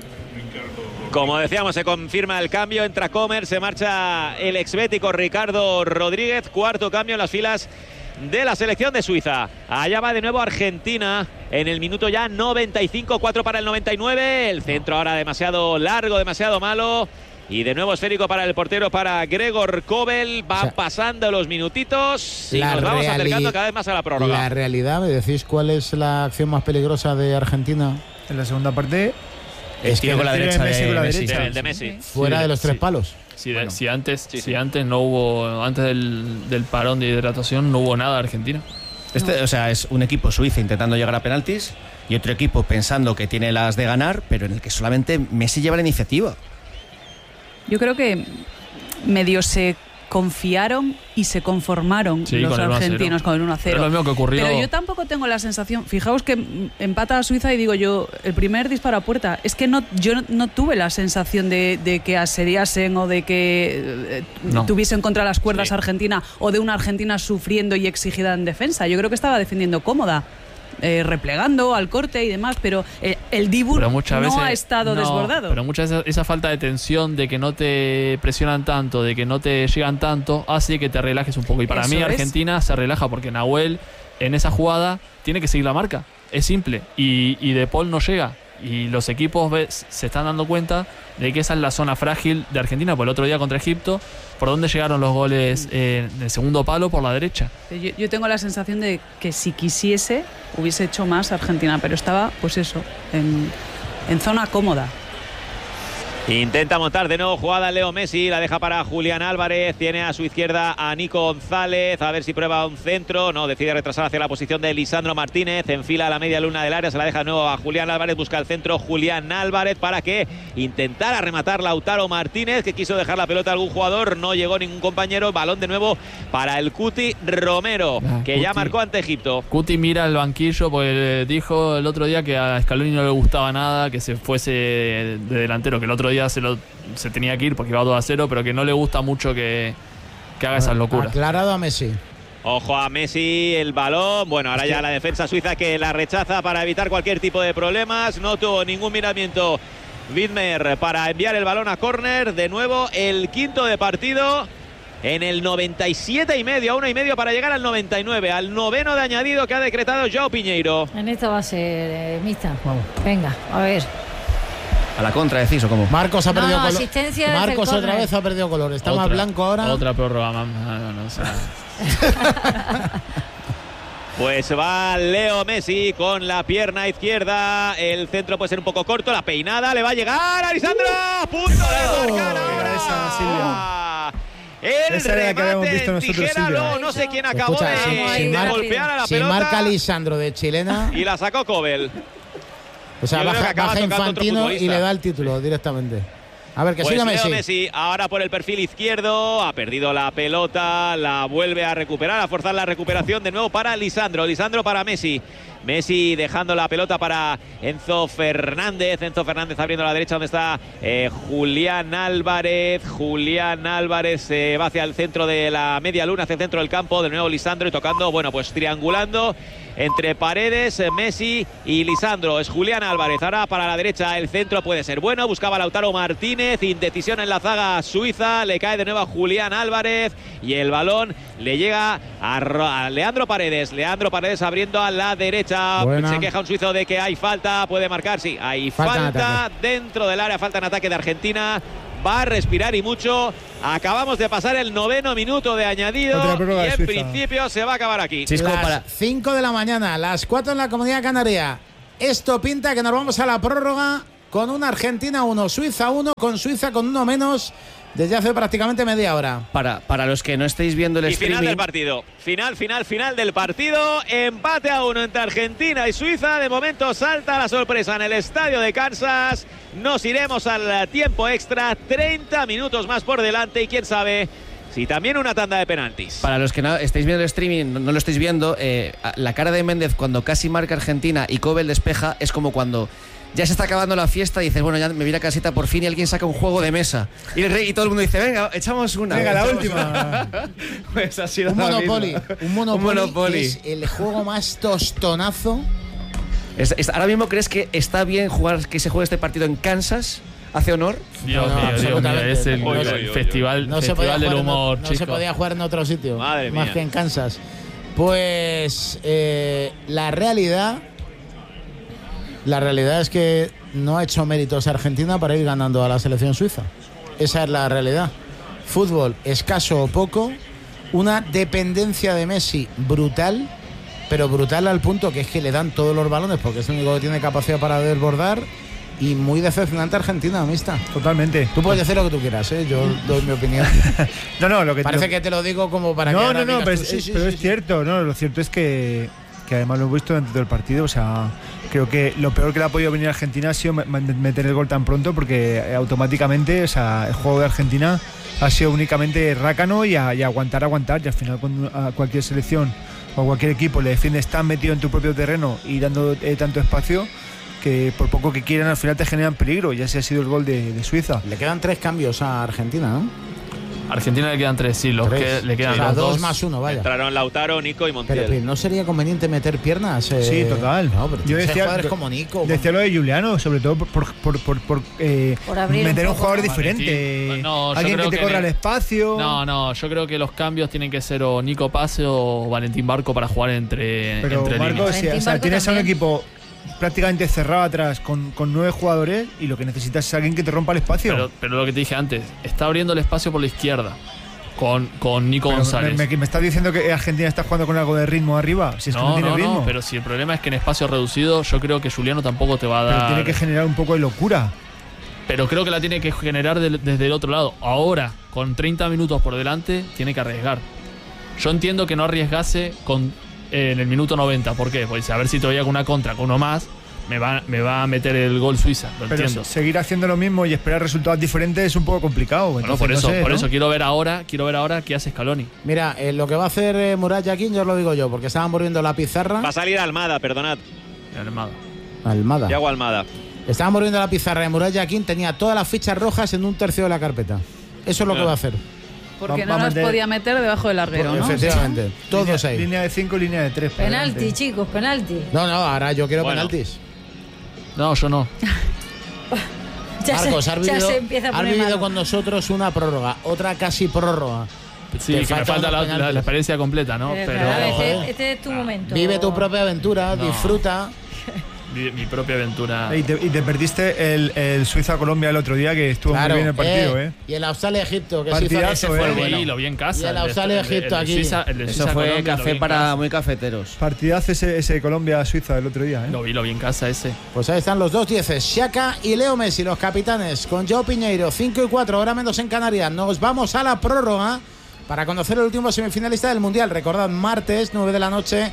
Como decíamos, se confirma el cambio, entra Comer, se marcha el exbético Ricardo Rodríguez, cuarto cambio en las filas de la selección de Suiza. Allá va de nuevo Argentina en el minuto ya 95, 4 para el 99, el centro ahora demasiado largo, demasiado malo. Y de nuevo esférico para el portero, para Gregor Kobel. Van pasando los minutitos y nos vamos acercando cada vez más a la prórroga. La realidad, ¿me decís cuál es la acción más peligrosa de Argentina? En la segunda parte, es que con la derecha de Messi. Fuera de los 3 palos. Si antes no hubo, antes del parón de hidratación, no hubo nada Argentina. O sea, es un equipo Suiza intentando llegar a penaltis y otro equipo pensando que tiene las de ganar, pero en el que solamente Messi lleva la iniciativa. Yo creo que medio se confiaron y se conformaron los argentinos con el 1-0. Pero lo mismo que ocurrió. Pero yo tampoco tengo la sensación, fijaos que empata a Suiza y digo yo, el primer disparo a puerta, es que yo no tuve la sensación de que asediasen o de que tuviesen contra las cuerdas a Argentina o de una Argentina sufriendo y exigida en defensa. Yo creo que estaba defendiendo cómoda. Replegando al corte y demás, pero el Dibu no ha estado desbordado. Pero muchas veces esa falta de tensión, de que no te presionan tanto, de que no te llegan tanto, hace que te relajes un poco. Y para mí Argentina se relaja porque Nahuel en esa jugada tiene que seguir la marca. Es simple. Y De Paul no llega. Y los equipos se están dando cuenta de que esa es la zona frágil de Argentina. Por el otro día contra Egipto, ¿por dónde llegaron los goles en el segundo palo? Por la derecha. Yo tengo la sensación de que si quisiese hubiese hecho más Argentina, pero estaba, pues eso, en zona cómoda. Intenta montar de nuevo jugada Leo Messi, la deja para Julián Álvarez, tiene a su izquierda a Nico González, a ver si prueba un centro, no, decide retrasar hacia la posición de Lisandro Martínez, enfila a la media luna del área, se la deja de nuevo a Julián Álvarez, busca el centro Julián Álvarez para que intentara rematar Lautaro Martínez, que quiso dejar la pelota a algún jugador, no llegó ningún compañero, balón de nuevo para el Cuti Romero, que ya marcó ante Egipto. Cuti mira el banquillo porque dijo el otro día que a Scaloni no le gustaba nada que se fuese de delantero, que el otro día se tenía que ir porque iba 2-0, pero que no le gusta mucho que haga esas locuras. Aclarado a Messi. Ojo a Messi, el balón. Bueno, ahora ya la defensa suiza que la rechaza para evitar cualquier tipo de problemas. No tuvo ningún miramiento Widmer para enviar el balón a córner. De nuevo, el quinto de partido. En el 97,5, a 1,5 para llegar al 99, al noveno de añadido que ha decretado João Piñeiro. En esta va a ser mixta. Vamos. Venga, a ver. ¿A la contra decís o cómo? Marcos ha perdido color. Asistencia Marcos otra vez ha perdido color. Está más blanco ahora. Otra prórroga, Pues va Leo Messi con la pierna izquierda. El centro puede ser un poco corto. La peinada le va a llegar a Lisandro. Punto de marcar ahora. El remate en tijera, no sé quién acabó de golpear a la pelota. Si marca Lisandro de chilena. Y la sacó Kobel. O sea, baja Infantino y le da el título directamente. A ver, que siga Messi. Messi ahora por el perfil izquierdo, ha perdido la pelota, la vuelve a recuperar, a forzar la recuperación de nuevo para Lisandro. Lisandro para Messi. Messi dejando la pelota para Enzo Fernández. Enzo Fernández abriendo a la derecha donde está Julián Álvarez. Julián Álvarez se va hacia el centro de la media luna, hacia el centro del campo. De nuevo Lisandro y tocando, bueno, pues triangulando entre Paredes, Messi y Lisandro. Es Julián Álvarez. Ahora para la derecha el centro puede ser bueno. Buscaba Lautaro Martínez. Indecisión en la zaga suiza. Le cae de nuevo a Julián Álvarez. Y el balón le llega a Leandro Paredes. Leandro Paredes abriendo a la derecha. Buena. Se queja un suizo de que hay falta. Puede marcar, sí. Hay falta dentro del área. Falta en ataque de Argentina. Va a respirar y mucho. Acabamos de pasar el 9º minuto de añadido y en principio se va a acabar aquí. Las 5 de la mañana, las 4 en la Comunidad Canaria. Esto pinta que nos vamos a la prórroga con una Argentina 1, Suiza 1, con Suiza con uno menos desde hace prácticamente media hora. Para los que no estéis viendo el streaming... final del partido. Final del partido. Empate a 1 entre Argentina y Suiza. De momento salta la sorpresa en el estadio de Kansas. Nos iremos al tiempo extra. 30 minutos más por delante y quién sabe si también una tanda de penaltis. Para los que no estáis viendo el streaming, no lo estáis viendo, la cara de Méndez cuando casi marca Argentina y Kobel despeja es como cuando... ya se está acabando la fiesta y dices, bueno, ya me voy a casita por fin y alguien saca un juego de mesa. Y todo el mundo dice, venga, echamos una. Venga, la última. Pues ha sido un Monopoly. Es el juego más tostonazo. ¿Ahora mismo crees que está bien que se juegue este partido en Kansas? ¿Hace honor? Dios mío, es el festival del humor, no se podía jugar en otro sitio. Madre más mía. que en Kansas. Pues la realidad es que no ha hecho méritos Argentina para ir ganando a la selección suiza. Esa es la realidad. Fútbol escaso o poco, una dependencia de Messi brutal, pero brutal al punto que es que le dan todos los balones porque es el único que tiene capacidad para desbordar. Y muy decepcionante Argentina, amista. Totalmente. Tú puedes decir lo que tú quieras, ¿eh? Yo doy mi opinión. Lo que parece que te lo digo como para que pero es cierto. No, lo cierto es que además lo hemos visto durante todo el partido. O sea, creo que lo peor que le ha podido venir a Argentina ha sido meter el gol tan pronto, porque automáticamente, o sea, el juego de Argentina ha sido únicamente rácano y aguantar. Y al final, cuando a cualquier selección o a cualquier equipo le defiendes tan metido en tu propio terreno y dando tanto espacio, que por poco que quieran al final te generan peligro. Y así ha sido el gol de Suiza. Le quedan 3 cambios a Argentina, ¿no? A Argentina le quedan 3, sí, que le quedan los 2 más 1, vaya. Entraron Lautaro, Nico y Montiel. Pero ¿no sería conveniente meter piernas? Sí, total. No, pero yo decía como Nico. Decía lo de Juliano, sobre todo por meter un jugador diferente. Alguien que te corra el espacio. No, yo creo que los cambios tienen que ser o Nico Pase o Valentín Barco para jugar entre Marco, líneas. O sea, tienes a un equipo prácticamente cerrado atrás con 9 jugadores y lo que necesitas es alguien que te rompa el espacio. Pero lo que te dije antes, está abriendo el espacio por la izquierda con Nico González. ¿Me estás diciendo que Argentina está jugando con algo de ritmo arriba? Si es que no tiene ritmo. Pero si el problema es que en espacio reducido yo creo que Juliano tampoco te va a dar... Pero tiene que generar un poco de locura. Pero creo que la tiene que generar desde el otro lado. Ahora, con 30 minutos por delante, tiene que arriesgar. Yo entiendo que no arriesgase en el minuto 90. ¿Por qué? Pues a ver si todavía con una contra, con uno más, me va a meter el gol Suiza. Lo entiendo. Seguir haciendo lo mismo y esperar resultados diferentes es un poco complicado. Bueno, por eso quiero ver ahora qué hace Scaloni. Mira, lo que va a hacer Murat Yakin, yo os lo digo yo, porque estaban volviendo la pizarra. Va a salir Almada, perdonad. Almada. Yago Almada. Estaban volviendo la pizarra de Murat Yakin, tenía todas las fichas rojas en un tercio de la carpeta. Eso es lo que va a hacer. Porque no las podía meter debajo del larguero, ¿no? Efectivamente, todos ahí. Línea de 5 y línea de 3. Penalti, chicos, penalti. No, ahora yo quiero penaltis. No, yo no. Marcos, has vivido con nosotros una prórroga, otra casi prórroga. Sí, que me falta la experiencia completa, ¿no? Pero este es tu momento. Vive tu propia aventura, disfruta. Mi propia aventura. Y te perdiste el Suiza-Colombia el otro día, que estuvo muy bien el partido, Y el Australia-Egipto, que partidazo, lo vi en casa. Y el Australia-Egipto aquí. Eso fue café para muy cafeteros. Partidazo ese Colombia-Suiza el otro día, Lo vi en casa ese. Pues ahí están los 2 dieces, Xhaka y Leo Messi, los capitanes, con Joao Piñeiro, 5 y 4, hora menos en Canarias. Nos vamos a la prórroga para conocer el último semifinalista del Mundial. Recordad, martes, 9 de la noche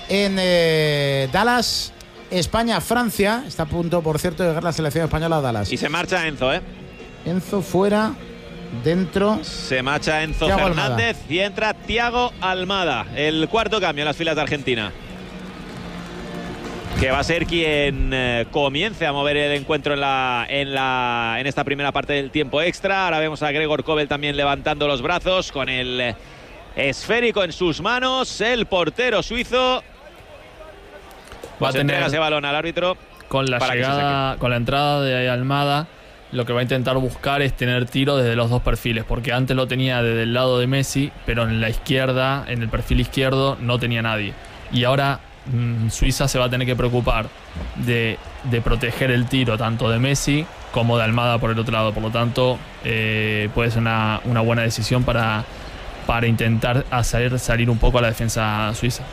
en Dallas, España, Francia. Está a punto, por cierto, de llegar la selección española a Dallas. Y se marcha Enzo, Enzo fuera, dentro. Se marcha Enzo Fernández y entra Thiago Almada. El cuarto cambio en las filas de Argentina. que va a ser quien comience a mover el encuentro en esta primera parte del tiempo extra. Ahora vemos a Gregor Kobel también levantando los brazos con el esférico en sus manos. El portero suizo va a tener ese balón al árbitro con la llegada, con la entrada de Almada. Lo que va a intentar buscar es tener tiro desde los dos perfiles, porque antes lo tenía desde el lado de Messi, pero en la izquierda, en el perfil izquierdo, no tenía nadie. Y ahora Suiza se va a tener que preocupar de proteger el tiro tanto de Messi como de Almada por el otro lado. Por lo tanto, puede ser una buena decisión para intentar hacer salir un poco a la defensa suiza.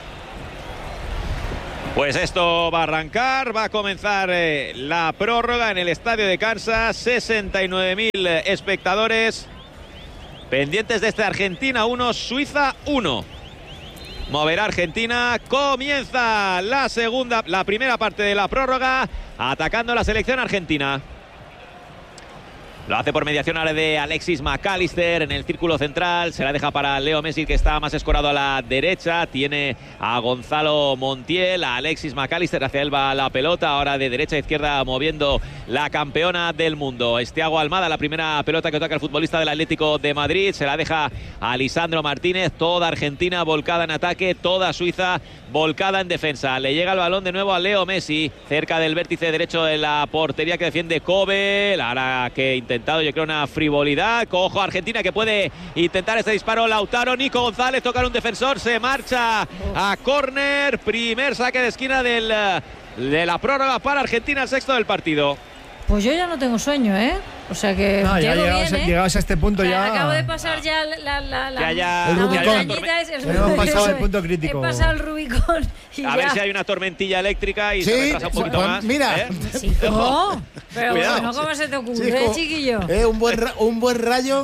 Pues esto va a arrancar, va a comenzar la prórroga en el estadio de Kansas. 69.000 espectadores pendientes de este Argentina 1, Suiza 1. Moverá Argentina, comienza la primera parte de la prórroga, atacando la selección argentina. Lo hace por mediación ahora de Alexis McAllister en el círculo central. Se la deja para Leo Messi, que está más escorado a la derecha. Tiene a Gonzalo Montiel, a Alexis McAllister. Hacia él va la pelota. Ahora de derecha a izquierda moviendo la campeona del mundo. Thiago Almada, la primera pelota que toca el futbolista del Atlético de Madrid. Se la deja a Lisandro Martínez. Toda Argentina volcada en ataque. Toda Suiza volcada en defensa. Le llega el balón de nuevo a Leo Messi, cerca del vértice derecho de la portería que defiende Kobel. Ahora que intentado, yo creo, una frivolidad. Ojo, Argentina, que puede intentar este disparo. Lautaro, Nico González, tocar un defensor, se marcha a córner. Primer saque de esquina de la prórroga para Argentina, el sexto del partido. Pues yo ya no tengo sueño, ¿eh? O sea que ya llegabas a este punto. Ya acabo de pasar ya el Rubicón. Hemos pasado el punto crítico. He pasado el Rubicón. A ver si hay una tormentilla eléctrica y se retrasa un poquito más. Mira. Chico, pero bueno, ¿cómo se te ocurre, chiquillo? Un buen rayo.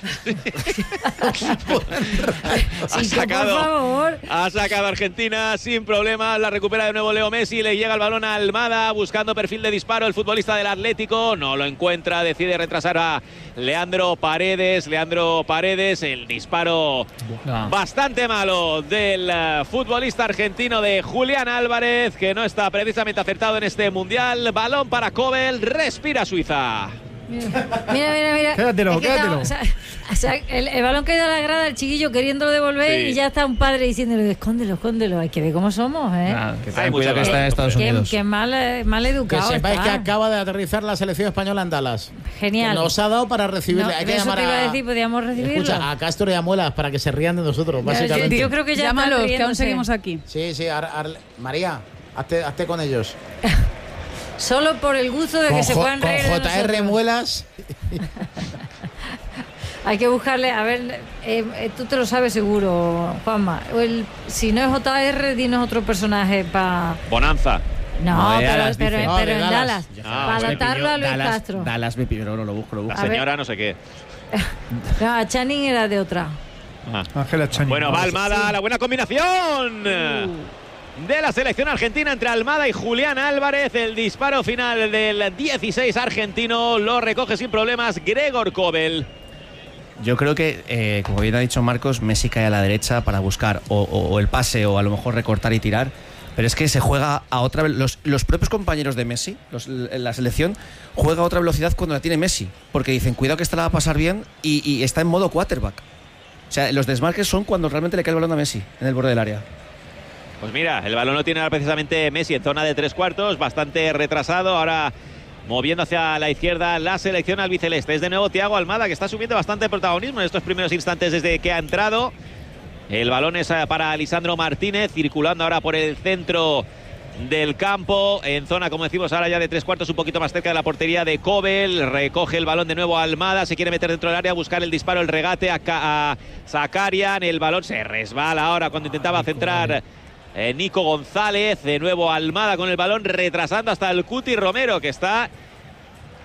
Ha sacado Argentina sin problemas. La recupera de nuevo Leo Messi. Le llega el balón a Almada, buscando perfil de disparo. El futbolista del Atlético no lo encuentra, decide retrasar a Leandro Paredes. El disparo bastante malo del futbolista argentino de Julián Álvarez, que no está precisamente acertado en este mundial. Balón para Kobel. Respira Suiza. Mira. Quédatelo. O sea, el balón cae a la grada, el chiquillo queriéndolo devolver, y ya está un padre diciéndole, escóndelo. Hay que ver cómo somos, ¿eh? Que ten cuidado que está en Estados Unidos. Que mal educado. Que sepáis que acaba de aterrizar la selección española en Dallas. Genial. Nos ha dado para recibirle. Hay que eso llamar te iba a decir, podíamos recibirlo. Escucha, a Castro y a Muelas para que se rían de nosotros, básicamente. Yo creo que ya llámalos, que aún seguimos aquí. Sí, María, hazte con ellos. Solo por el gusto de que se puedan reír de nosotros. Con JR Muelas. Hay que buscarle, a ver, tú te lo sabes seguro, Juanma. Si no es JR, dinos otro personaje para... Bonanza. No, pero en Dallas. Para adaptarlo a Luis Castro. Dallas me pidió, no lo busco. La señora no sé qué. No, Channing era de otra. Ángela Channing. Bueno, va Almada, la buena combinación de la selección argentina entre Almada y Julián Álvarez. El disparo final del 16 argentino lo recoge sin problemas Gregor Kobel. Yo creo que, como bien ha dicho Marcos, Messi cae a la derecha para buscar o el pase o a lo mejor recortar y tirar. Pero es que se juega a otra velocidad. Los propios compañeros de Messi, la selección, juega a otra velocidad cuando la tiene Messi. Porque dicen, cuidado que esta la va a pasar bien y está en modo quarterback. O sea, los desmarques son cuando realmente le cae el balón a Messi en el borde del área. Pues mira, el balón lo tiene ahora precisamente Messi en zona de 3/4, bastante retrasado. Ahora moviendo hacia la izquierda la selección albiceleste. Es de nuevo Thiago Almada, que está subiendo bastante protagonismo en estos primeros instantes desde que ha entrado. El balón es para Lisandro Martínez, circulando ahora por el centro del campo, en zona, como decimos, ahora ya de 3/4, un poquito más cerca de la portería de Kobel. Recoge el balón de nuevo a Almada, se quiere meter dentro del área, buscar el disparo, el regate a Zakarian. El balón se resbala ahora cuando intentaba centrar Nico González. De nuevo Almada con el balón, retrasando hasta el Cuti Romero, que está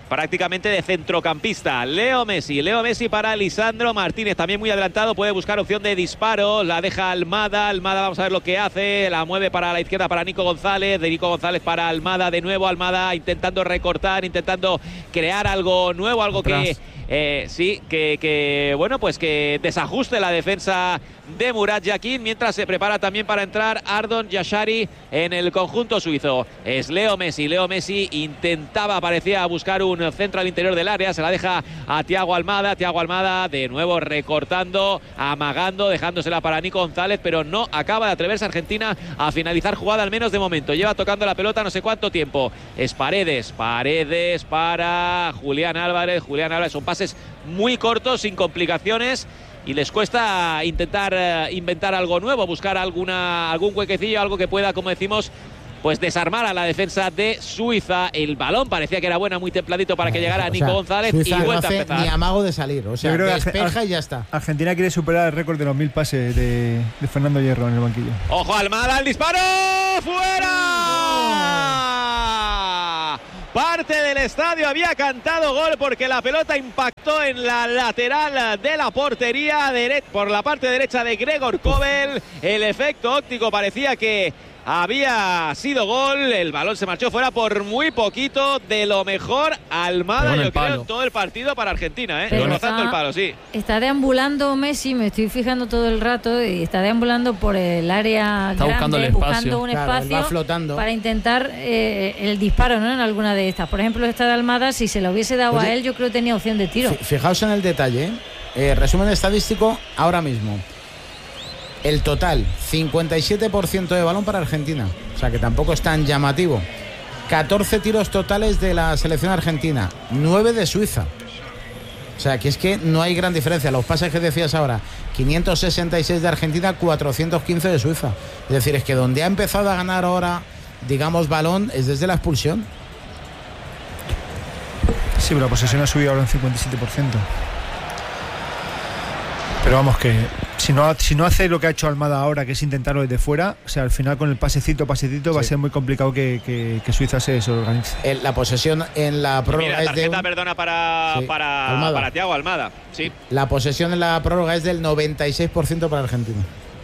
prácticamente de centrocampista. Leo Messi para Lisandro Martínez, también muy adelantado, puede buscar opción de disparo, la deja Almada, vamos a ver lo que hace, la mueve para la izquierda para Nico González, de Nico González para Almada, de nuevo Almada intentando recortar, intentando crear algo nuevo, algo que bueno, pues que desajuste la defensa de Murat Yakin, mientras se prepara también para entrar Ardon Yashari en el conjunto suizo. Es Leo Messi parecía buscar un centro al interior del área, se la deja a Thiago Almada de nuevo recortando, amagando, dejándosela para Nico González, pero no acaba de atreverse Argentina a finalizar jugada, al menos de momento. Lleva tocando la pelota no sé cuánto tiempo. Es Paredes para Julián Álvarez, son pases muy cortos, sin complicaciones, y les cuesta intentar inventar algo nuevo, buscar algún huequecillo, algo que pueda, como decimos, pues desarmar a la defensa de Suiza. El balón parecía que era buena, muy templadito para que llegara Nico González, Suiza y vuelta no a empezar. Ni amago de salir, o sea, despeja y ya está. Argentina quiere superar el récord de los 1000 pases de Fernando Hierro en el banquillo. ¡Ojo, Almada, el disparo! ¡Fuera! Parte del estadio había cantado gol porque la pelota impactó en la lateral de la portería por la parte derecha de Gregor Kobel. El efecto óptico parecía que había sido gol. El balón se marchó fuera por muy poquito. De lo mejor Almada, yo creo, en todo el partido para Argentina, rozando el palo, sí. Está deambulando Messi, me estoy fijando todo el rato, y está deambulando por el área está grande, buscando un espacio flotando para intentar el disparo, ¿no? En alguna de estas. Por ejemplo, esta de Almada, si se lo hubiese dado a él, yo creo que tenía opción de tiro. Fijaos en el detalle, resumen estadístico ahora mismo. El total, 57% de balón para Argentina. O sea que tampoco es tan llamativo. 14 tiros totales de la selección argentina, 9 de Suiza. O sea que es que no hay gran diferencia. Los pases que decías ahora, 566 de Argentina, 415 de Suiza. Es decir, es que donde ha empezado a ganar ahora, digamos, balón, es desde la expulsión. Sí, pero la posesión ha subido ahora un 57%. Pero vamos, que si no hace lo que ha hecho Almada ahora, que es intentarlo desde fuera, o sea, al final con el pasecito va a ser muy complicado que Suiza se desorganice. La posesión en la prórroga es de para Thiago Almada. Sí. La posesión en la prórroga es del 96% para Argentina.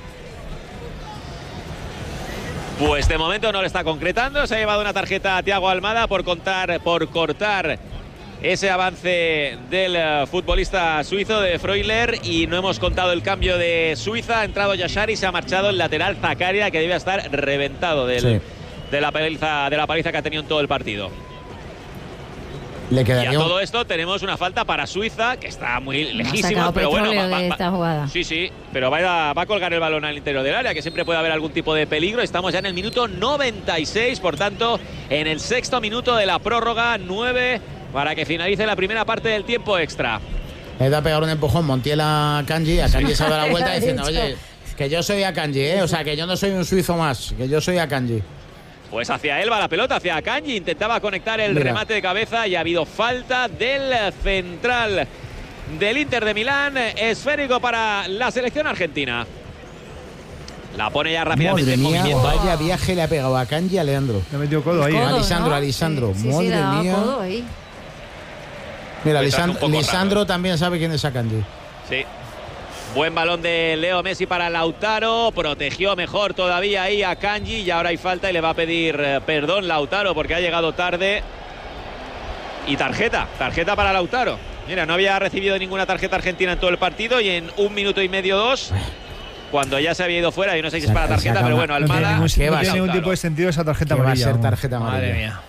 Pues de momento no lo está concretando. Se ha llevado una tarjeta a Thiago Almada por cortar ese avance del futbolista suizo de Freuler, y no hemos contado el cambio de Suiza. Ha entrado Yashari, se ha marchado el lateral Zakaria, que debe estar reventado de la paliza que ha tenido en todo el partido. Le quedaría y a todo esto tenemos una falta para Suiza, que está muy lejísima, pero bueno, esta jugada. Sí, pero va a colgar el balón al interior del área, que siempre puede haber algún tipo de peligro. Estamos ya en el minuto 96, por tanto, en el sexto minuto de la prórroga, 9 para que finalice la primera parte del tiempo extra. Le da a pegar un empujón Montiel a Kanji se da la vuelta diciendo, oye, que yo soy Akanji, o sea, que yo no soy un suizo más, que yo soy Akanji. Pues hacia él va la pelota, hacia Akanji, intentaba conectar el remate de cabeza y ha habido falta del central del Inter de Milán, esférico para la selección argentina. La pone ya rápidamente en movimiento. Vaya viaje le ha pegado a Akanji a Leandro. Le ha metido codo ahí. Lisandro. Sí, madre mía. Codo ahí. Mira, Lisandro también sabe quién es Akanji. Sí. Buen balón de Leo Messi para Lautaro. Protegió mejor todavía ahí a Akanji. Y ahora hay falta y le va a pedir perdón Lautaro porque ha llegado tarde. Y tarjeta para Lautaro. Mira, no había recibido ninguna tarjeta argentina en todo el partido. Y en 1 minuto y medio, 2, cuando ya se había ido fuera, y no sé si es para tarjeta, pero bueno, Almada. No tiene ningún tipo de sentido esa tarjeta amarilla. Va a ser tarjeta amarilla. Madre mía.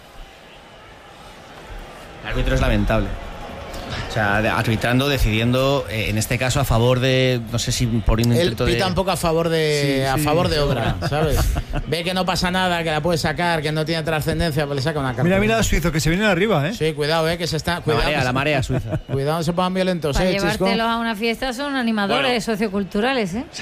El árbitro es lamentable. O sea, arbitrando, decidiendo, en este caso a favor de, no sé si por un intento de... Él pita un poco a favor de obra, ¿sabes? Ve que no pasa nada, que la puede sacar, que no tiene trascendencia, pues le saca una carta. Mira a suizo, que se vienen arriba, ¿eh? Sí, cuidado, que se está... La marea suiza. Cuidado, no se pongan violentos, Para Chisco. llevártelos a una fiesta son animadores socioculturales, ¿eh?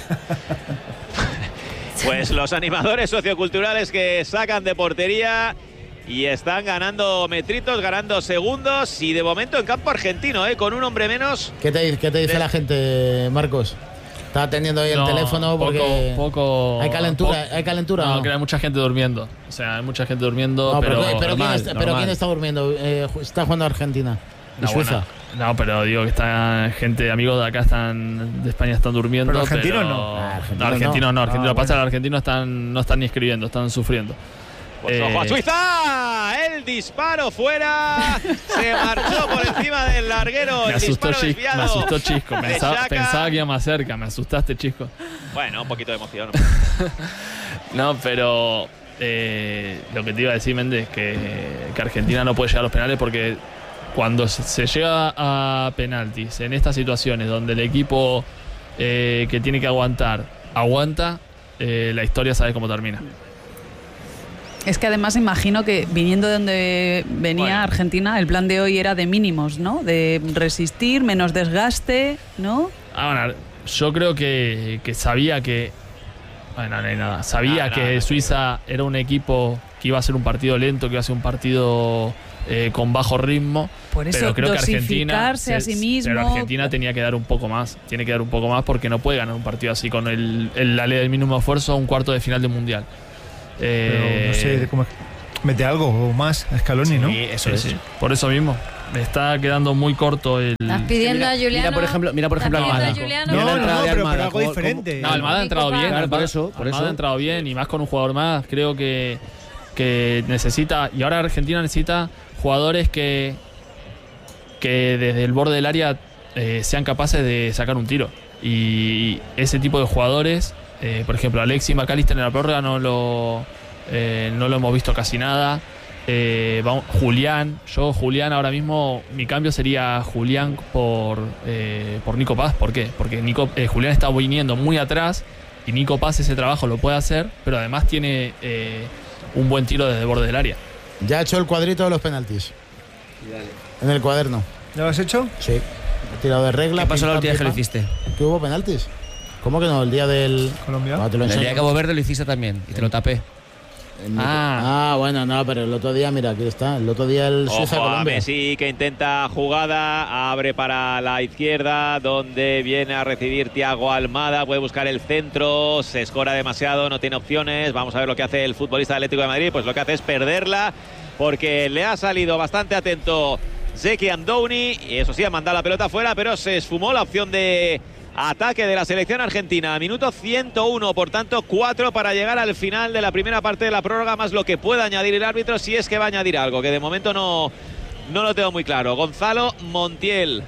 Pues los animadores socioculturales que sacan de portería y están ganando metritos, ganando segundos, y de momento en campo argentino, con un hombre menos. ¿Qué te dice la gente, Marcos? Está atendiendo ahí el teléfono porque poco hay calentura. No, que hay mucha gente durmiendo. O sea, hay mucha gente durmiendo, no, pero ¿quién está durmiendo? Está jugando Argentina y Suiza. No, pero digo que está gente, amigos de acá de España están durmiendo. Pero argentinos no. Argentinos no. Argentinos pasa, los argentinos no están ni escribiendo, están sufriendo. Pues ojo a Suiza, el disparo fuera, se marchó por encima del larguero, el disparo desviado. Me asustó Chisco, pensaba que iba más cerca, me asustaste, Chisco. Bueno, un poquito de emoción. No, pero lo que te iba a decir, Méndez, que Argentina no puede llegar a los penales porque cuando se llega a penaltis en estas situaciones donde el equipo que tiene que aguanta, la historia sabes cómo termina. Es que además imagino que viniendo de donde venía Argentina, el plan de hoy era de mínimos, ¿no? De resistir, menos desgaste, ¿no? Bueno, yo creo que sabía que... Bueno, no hay nada. Sabía que Suiza era un equipo que iba a ser un partido lento, que iba a ser un partido con bajo ritmo. Por eso pero creo que Argentina, a sí mismo. Pero Argentina tenía que dar un poco más. Tiene que dar un poco más porque no puede ganar un partido así con la ley del mínimo esfuerzo a un cuarto de final del Mundial. Pero no sé cómo mete algo más a Scaloni, ¿no? Sí, eso es. Sí. Por eso mismo. Me está quedando muy corto el... ¿Estás pidiendo a Juliano? Mira por ejemplo Almada. No, pero algo diferente. No, Almada ha entrado bien. Claro, por eso. Ha entrado bien y más con un jugador más. Creo que necesita... Y ahora Argentina necesita jugadores que desde el borde del área sean capaces de sacar un tiro. Y ese tipo de jugadores... por ejemplo, Alexis McAllister en la prórroga no lo hemos visto casi nada. Julián ahora mismo mi cambio sería Julián por Nico Paz. ¿Por qué? Porque Julián está viniendo muy atrás y Nico Paz ese trabajo lo puede hacer, pero además tiene un buen tiro desde el borde del área. Ya ha hecho el cuadrito de los penaltis en el cuaderno. ¿Ya lo has hecho? Sí, he tirado de regla. ¿Qué pasó la última vez que lo hiciste? ¿Que hubo penaltis? ¿Cómo que no? El día del... Colombia. El día de Cabo Verde lo hiciste también y te lo tapé. Bueno, no, pero el otro día, mira, aquí está. El otro día el Suiza Ojo Colombia. a Messi que intenta jugada, abre para la izquierda, donde viene a recibir Thiago Almada, puede buscar el centro, se escora demasiado, no tiene opciones. Vamos a ver lo que hace el futbolista del Atlético de Madrid, pues lo que hace es perderla, porque le ha salido bastante atento Zeki Amdouni, y eso sí, ha mandado la pelota fuera, pero se esfumó la opción de ataque de la selección argentina. Minuto 101, por tanto 4 para llegar al final de la primera parte de la prórroga, más lo que pueda añadir el árbitro, si es que va a añadir algo, que de momento no lo tengo muy claro. Gonzalo Montiel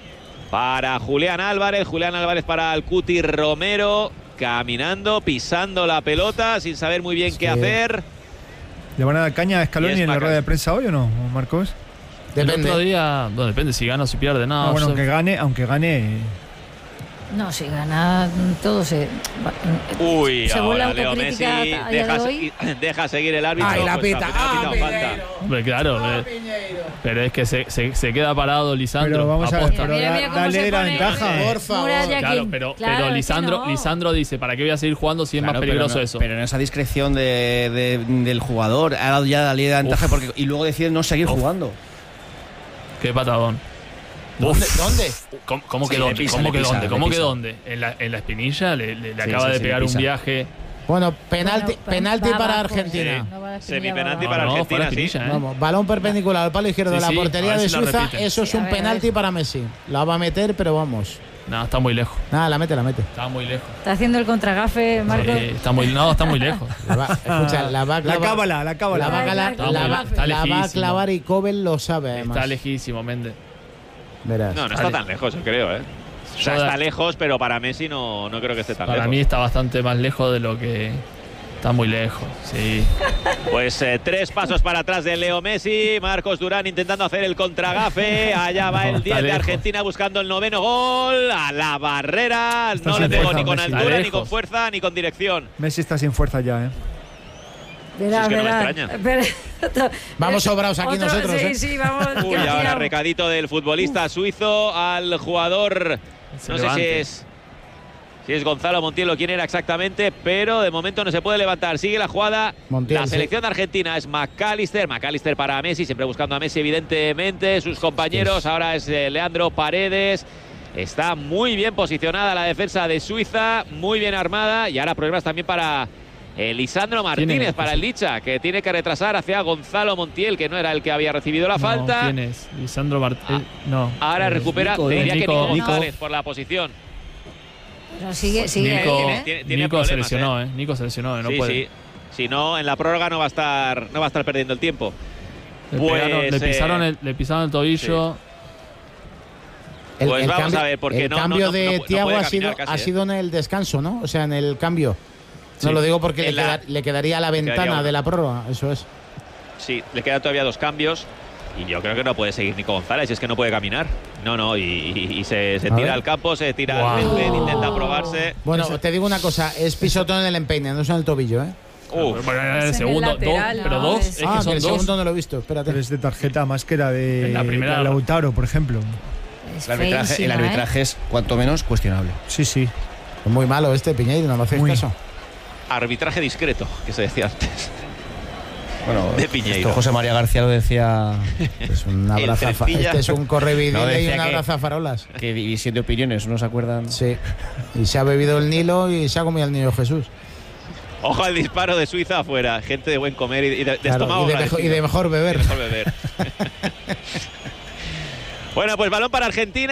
para Julián Álvarez para el Cuti Romero, caminando, pisando la pelota, sin saber muy bien qué hacer. ¿Le van a dar caña a Scaloni en la rueda de prensa hoy o no, Marcos? Depende. El otro día, depende si gana o si pierde, nada. Bueno, aunque gane. No, si gana todo se... Uy, según ahora la Leo Messi deja seguir el árbitro. ¡Ay, la pita! Claro, pero es que se queda parado Lisandro. Pero vamos a ver, dale la ventaja. Por favor. Claro, pero Lisandro dice, ¿para qué voy a seguir jugando si es más peligroso eso? Pero en esa discreción del jugador, ha dado ya la ley de ventaja y luego decide no seguir jugando. Qué patadón. ¿Dónde? ¿Cómo que dónde? En la espinilla le acaba de pegar un viaje. Bueno, penalti para Argentina. Semipenalti para Argentina, sí. Vamos, balón perpendicular al palo izquierdo de la portería de Suiza. Eso es un penalti para Messi. La va a meter, pero vamos. No, está muy lejos. Nada, la mete. Está muy lejos. Está haciendo el contragafe, Marcos. Está muy lejos. Escucha, la va a clavar. La cábala. La va a clavar y Kobel lo sabe, además. Está lejísimo, Méndez. Verás. No está tan lejos, yo creo, O sea, está lejos, pero para Messi no creo que esté tan lejos. Para mí está bastante más lejos de lo que... Está muy lejos, sí. Pues 3 pasos para atrás de Leo Messi. Marcos Durán intentando hacer el contragafe. Allá va el 10 de Argentina buscando el 9º gol. A la barrera. No le pegó ni con altura, ni con fuerza, ni con dirección. Messi está sin fuerza ya, Verás. No me extraña. Vamos sobrados aquí nosotros. Sí, vamos. Uy, ahora recadito del futbolista suizo al jugador. No sé si es Gonzalo Montiel o quién era exactamente, pero de momento no se puede levantar. Sigue la jugada. Montiel, la selección de Argentina es McAllister para Messi, siempre buscando a Messi, evidentemente. Sus compañeros, ahora es Leandro Paredes. Está muy bien posicionada la defensa de Suiza, muy bien armada, y ahora problemas también para Lisandro Martínez, para el Licha, que tiene que retrasar hacia Gonzalo Montiel, que no era el que había recibido la falta. ¿Quién es? Lisandro Martínez. No. Ahora recupera, te diría que Nico González por la posición. No, sigue Nico se lesionó, Nico se lesionó, no puede. Sí. Si no, en la prórroga no va a estar perdiendo el tiempo. Le pisaron el tobillo. Sí. Pues vamos a ver, porque el cambio de Thiago ha sido en el descanso, ¿no? O sea, en el cambio. No lo digo porque le quedaría la ventana de la prórroga, eso es. Sí, le quedan todavía 2 cambios. Y yo creo que no puede seguir Nico González, es que no puede caminar. No, y se tira al campo, se tira al césped, intenta probarse. Bueno, te digo una cosa, es pisotón en el empeine, no es en el tobillo, ¿eh? El segundo, pero dos. Es que son el dos. segundo no lo he visto, espérate. Pero es de tarjeta más que era de la primera Lautaro, por ejemplo. El arbitraje es cuanto menos cuestionable. Sí. Es muy malo Piñeiro, no lo hacéis caso. Arbitraje discreto, que se decía antes. Bueno, de Piñeiro. Esto José María García lo decía. Es un abrazo este es un correvidile y un abrazo a farolas. Que división de opiniones, ¿no se acuerdan? Sí. Y se ha bebido el Nilo y se ha comido el niño Jesús. Ojo al disparo de Suiza afuera. Gente de buen comer y de estómago. Y de mejor beber. Bueno, pues balón para Argentina.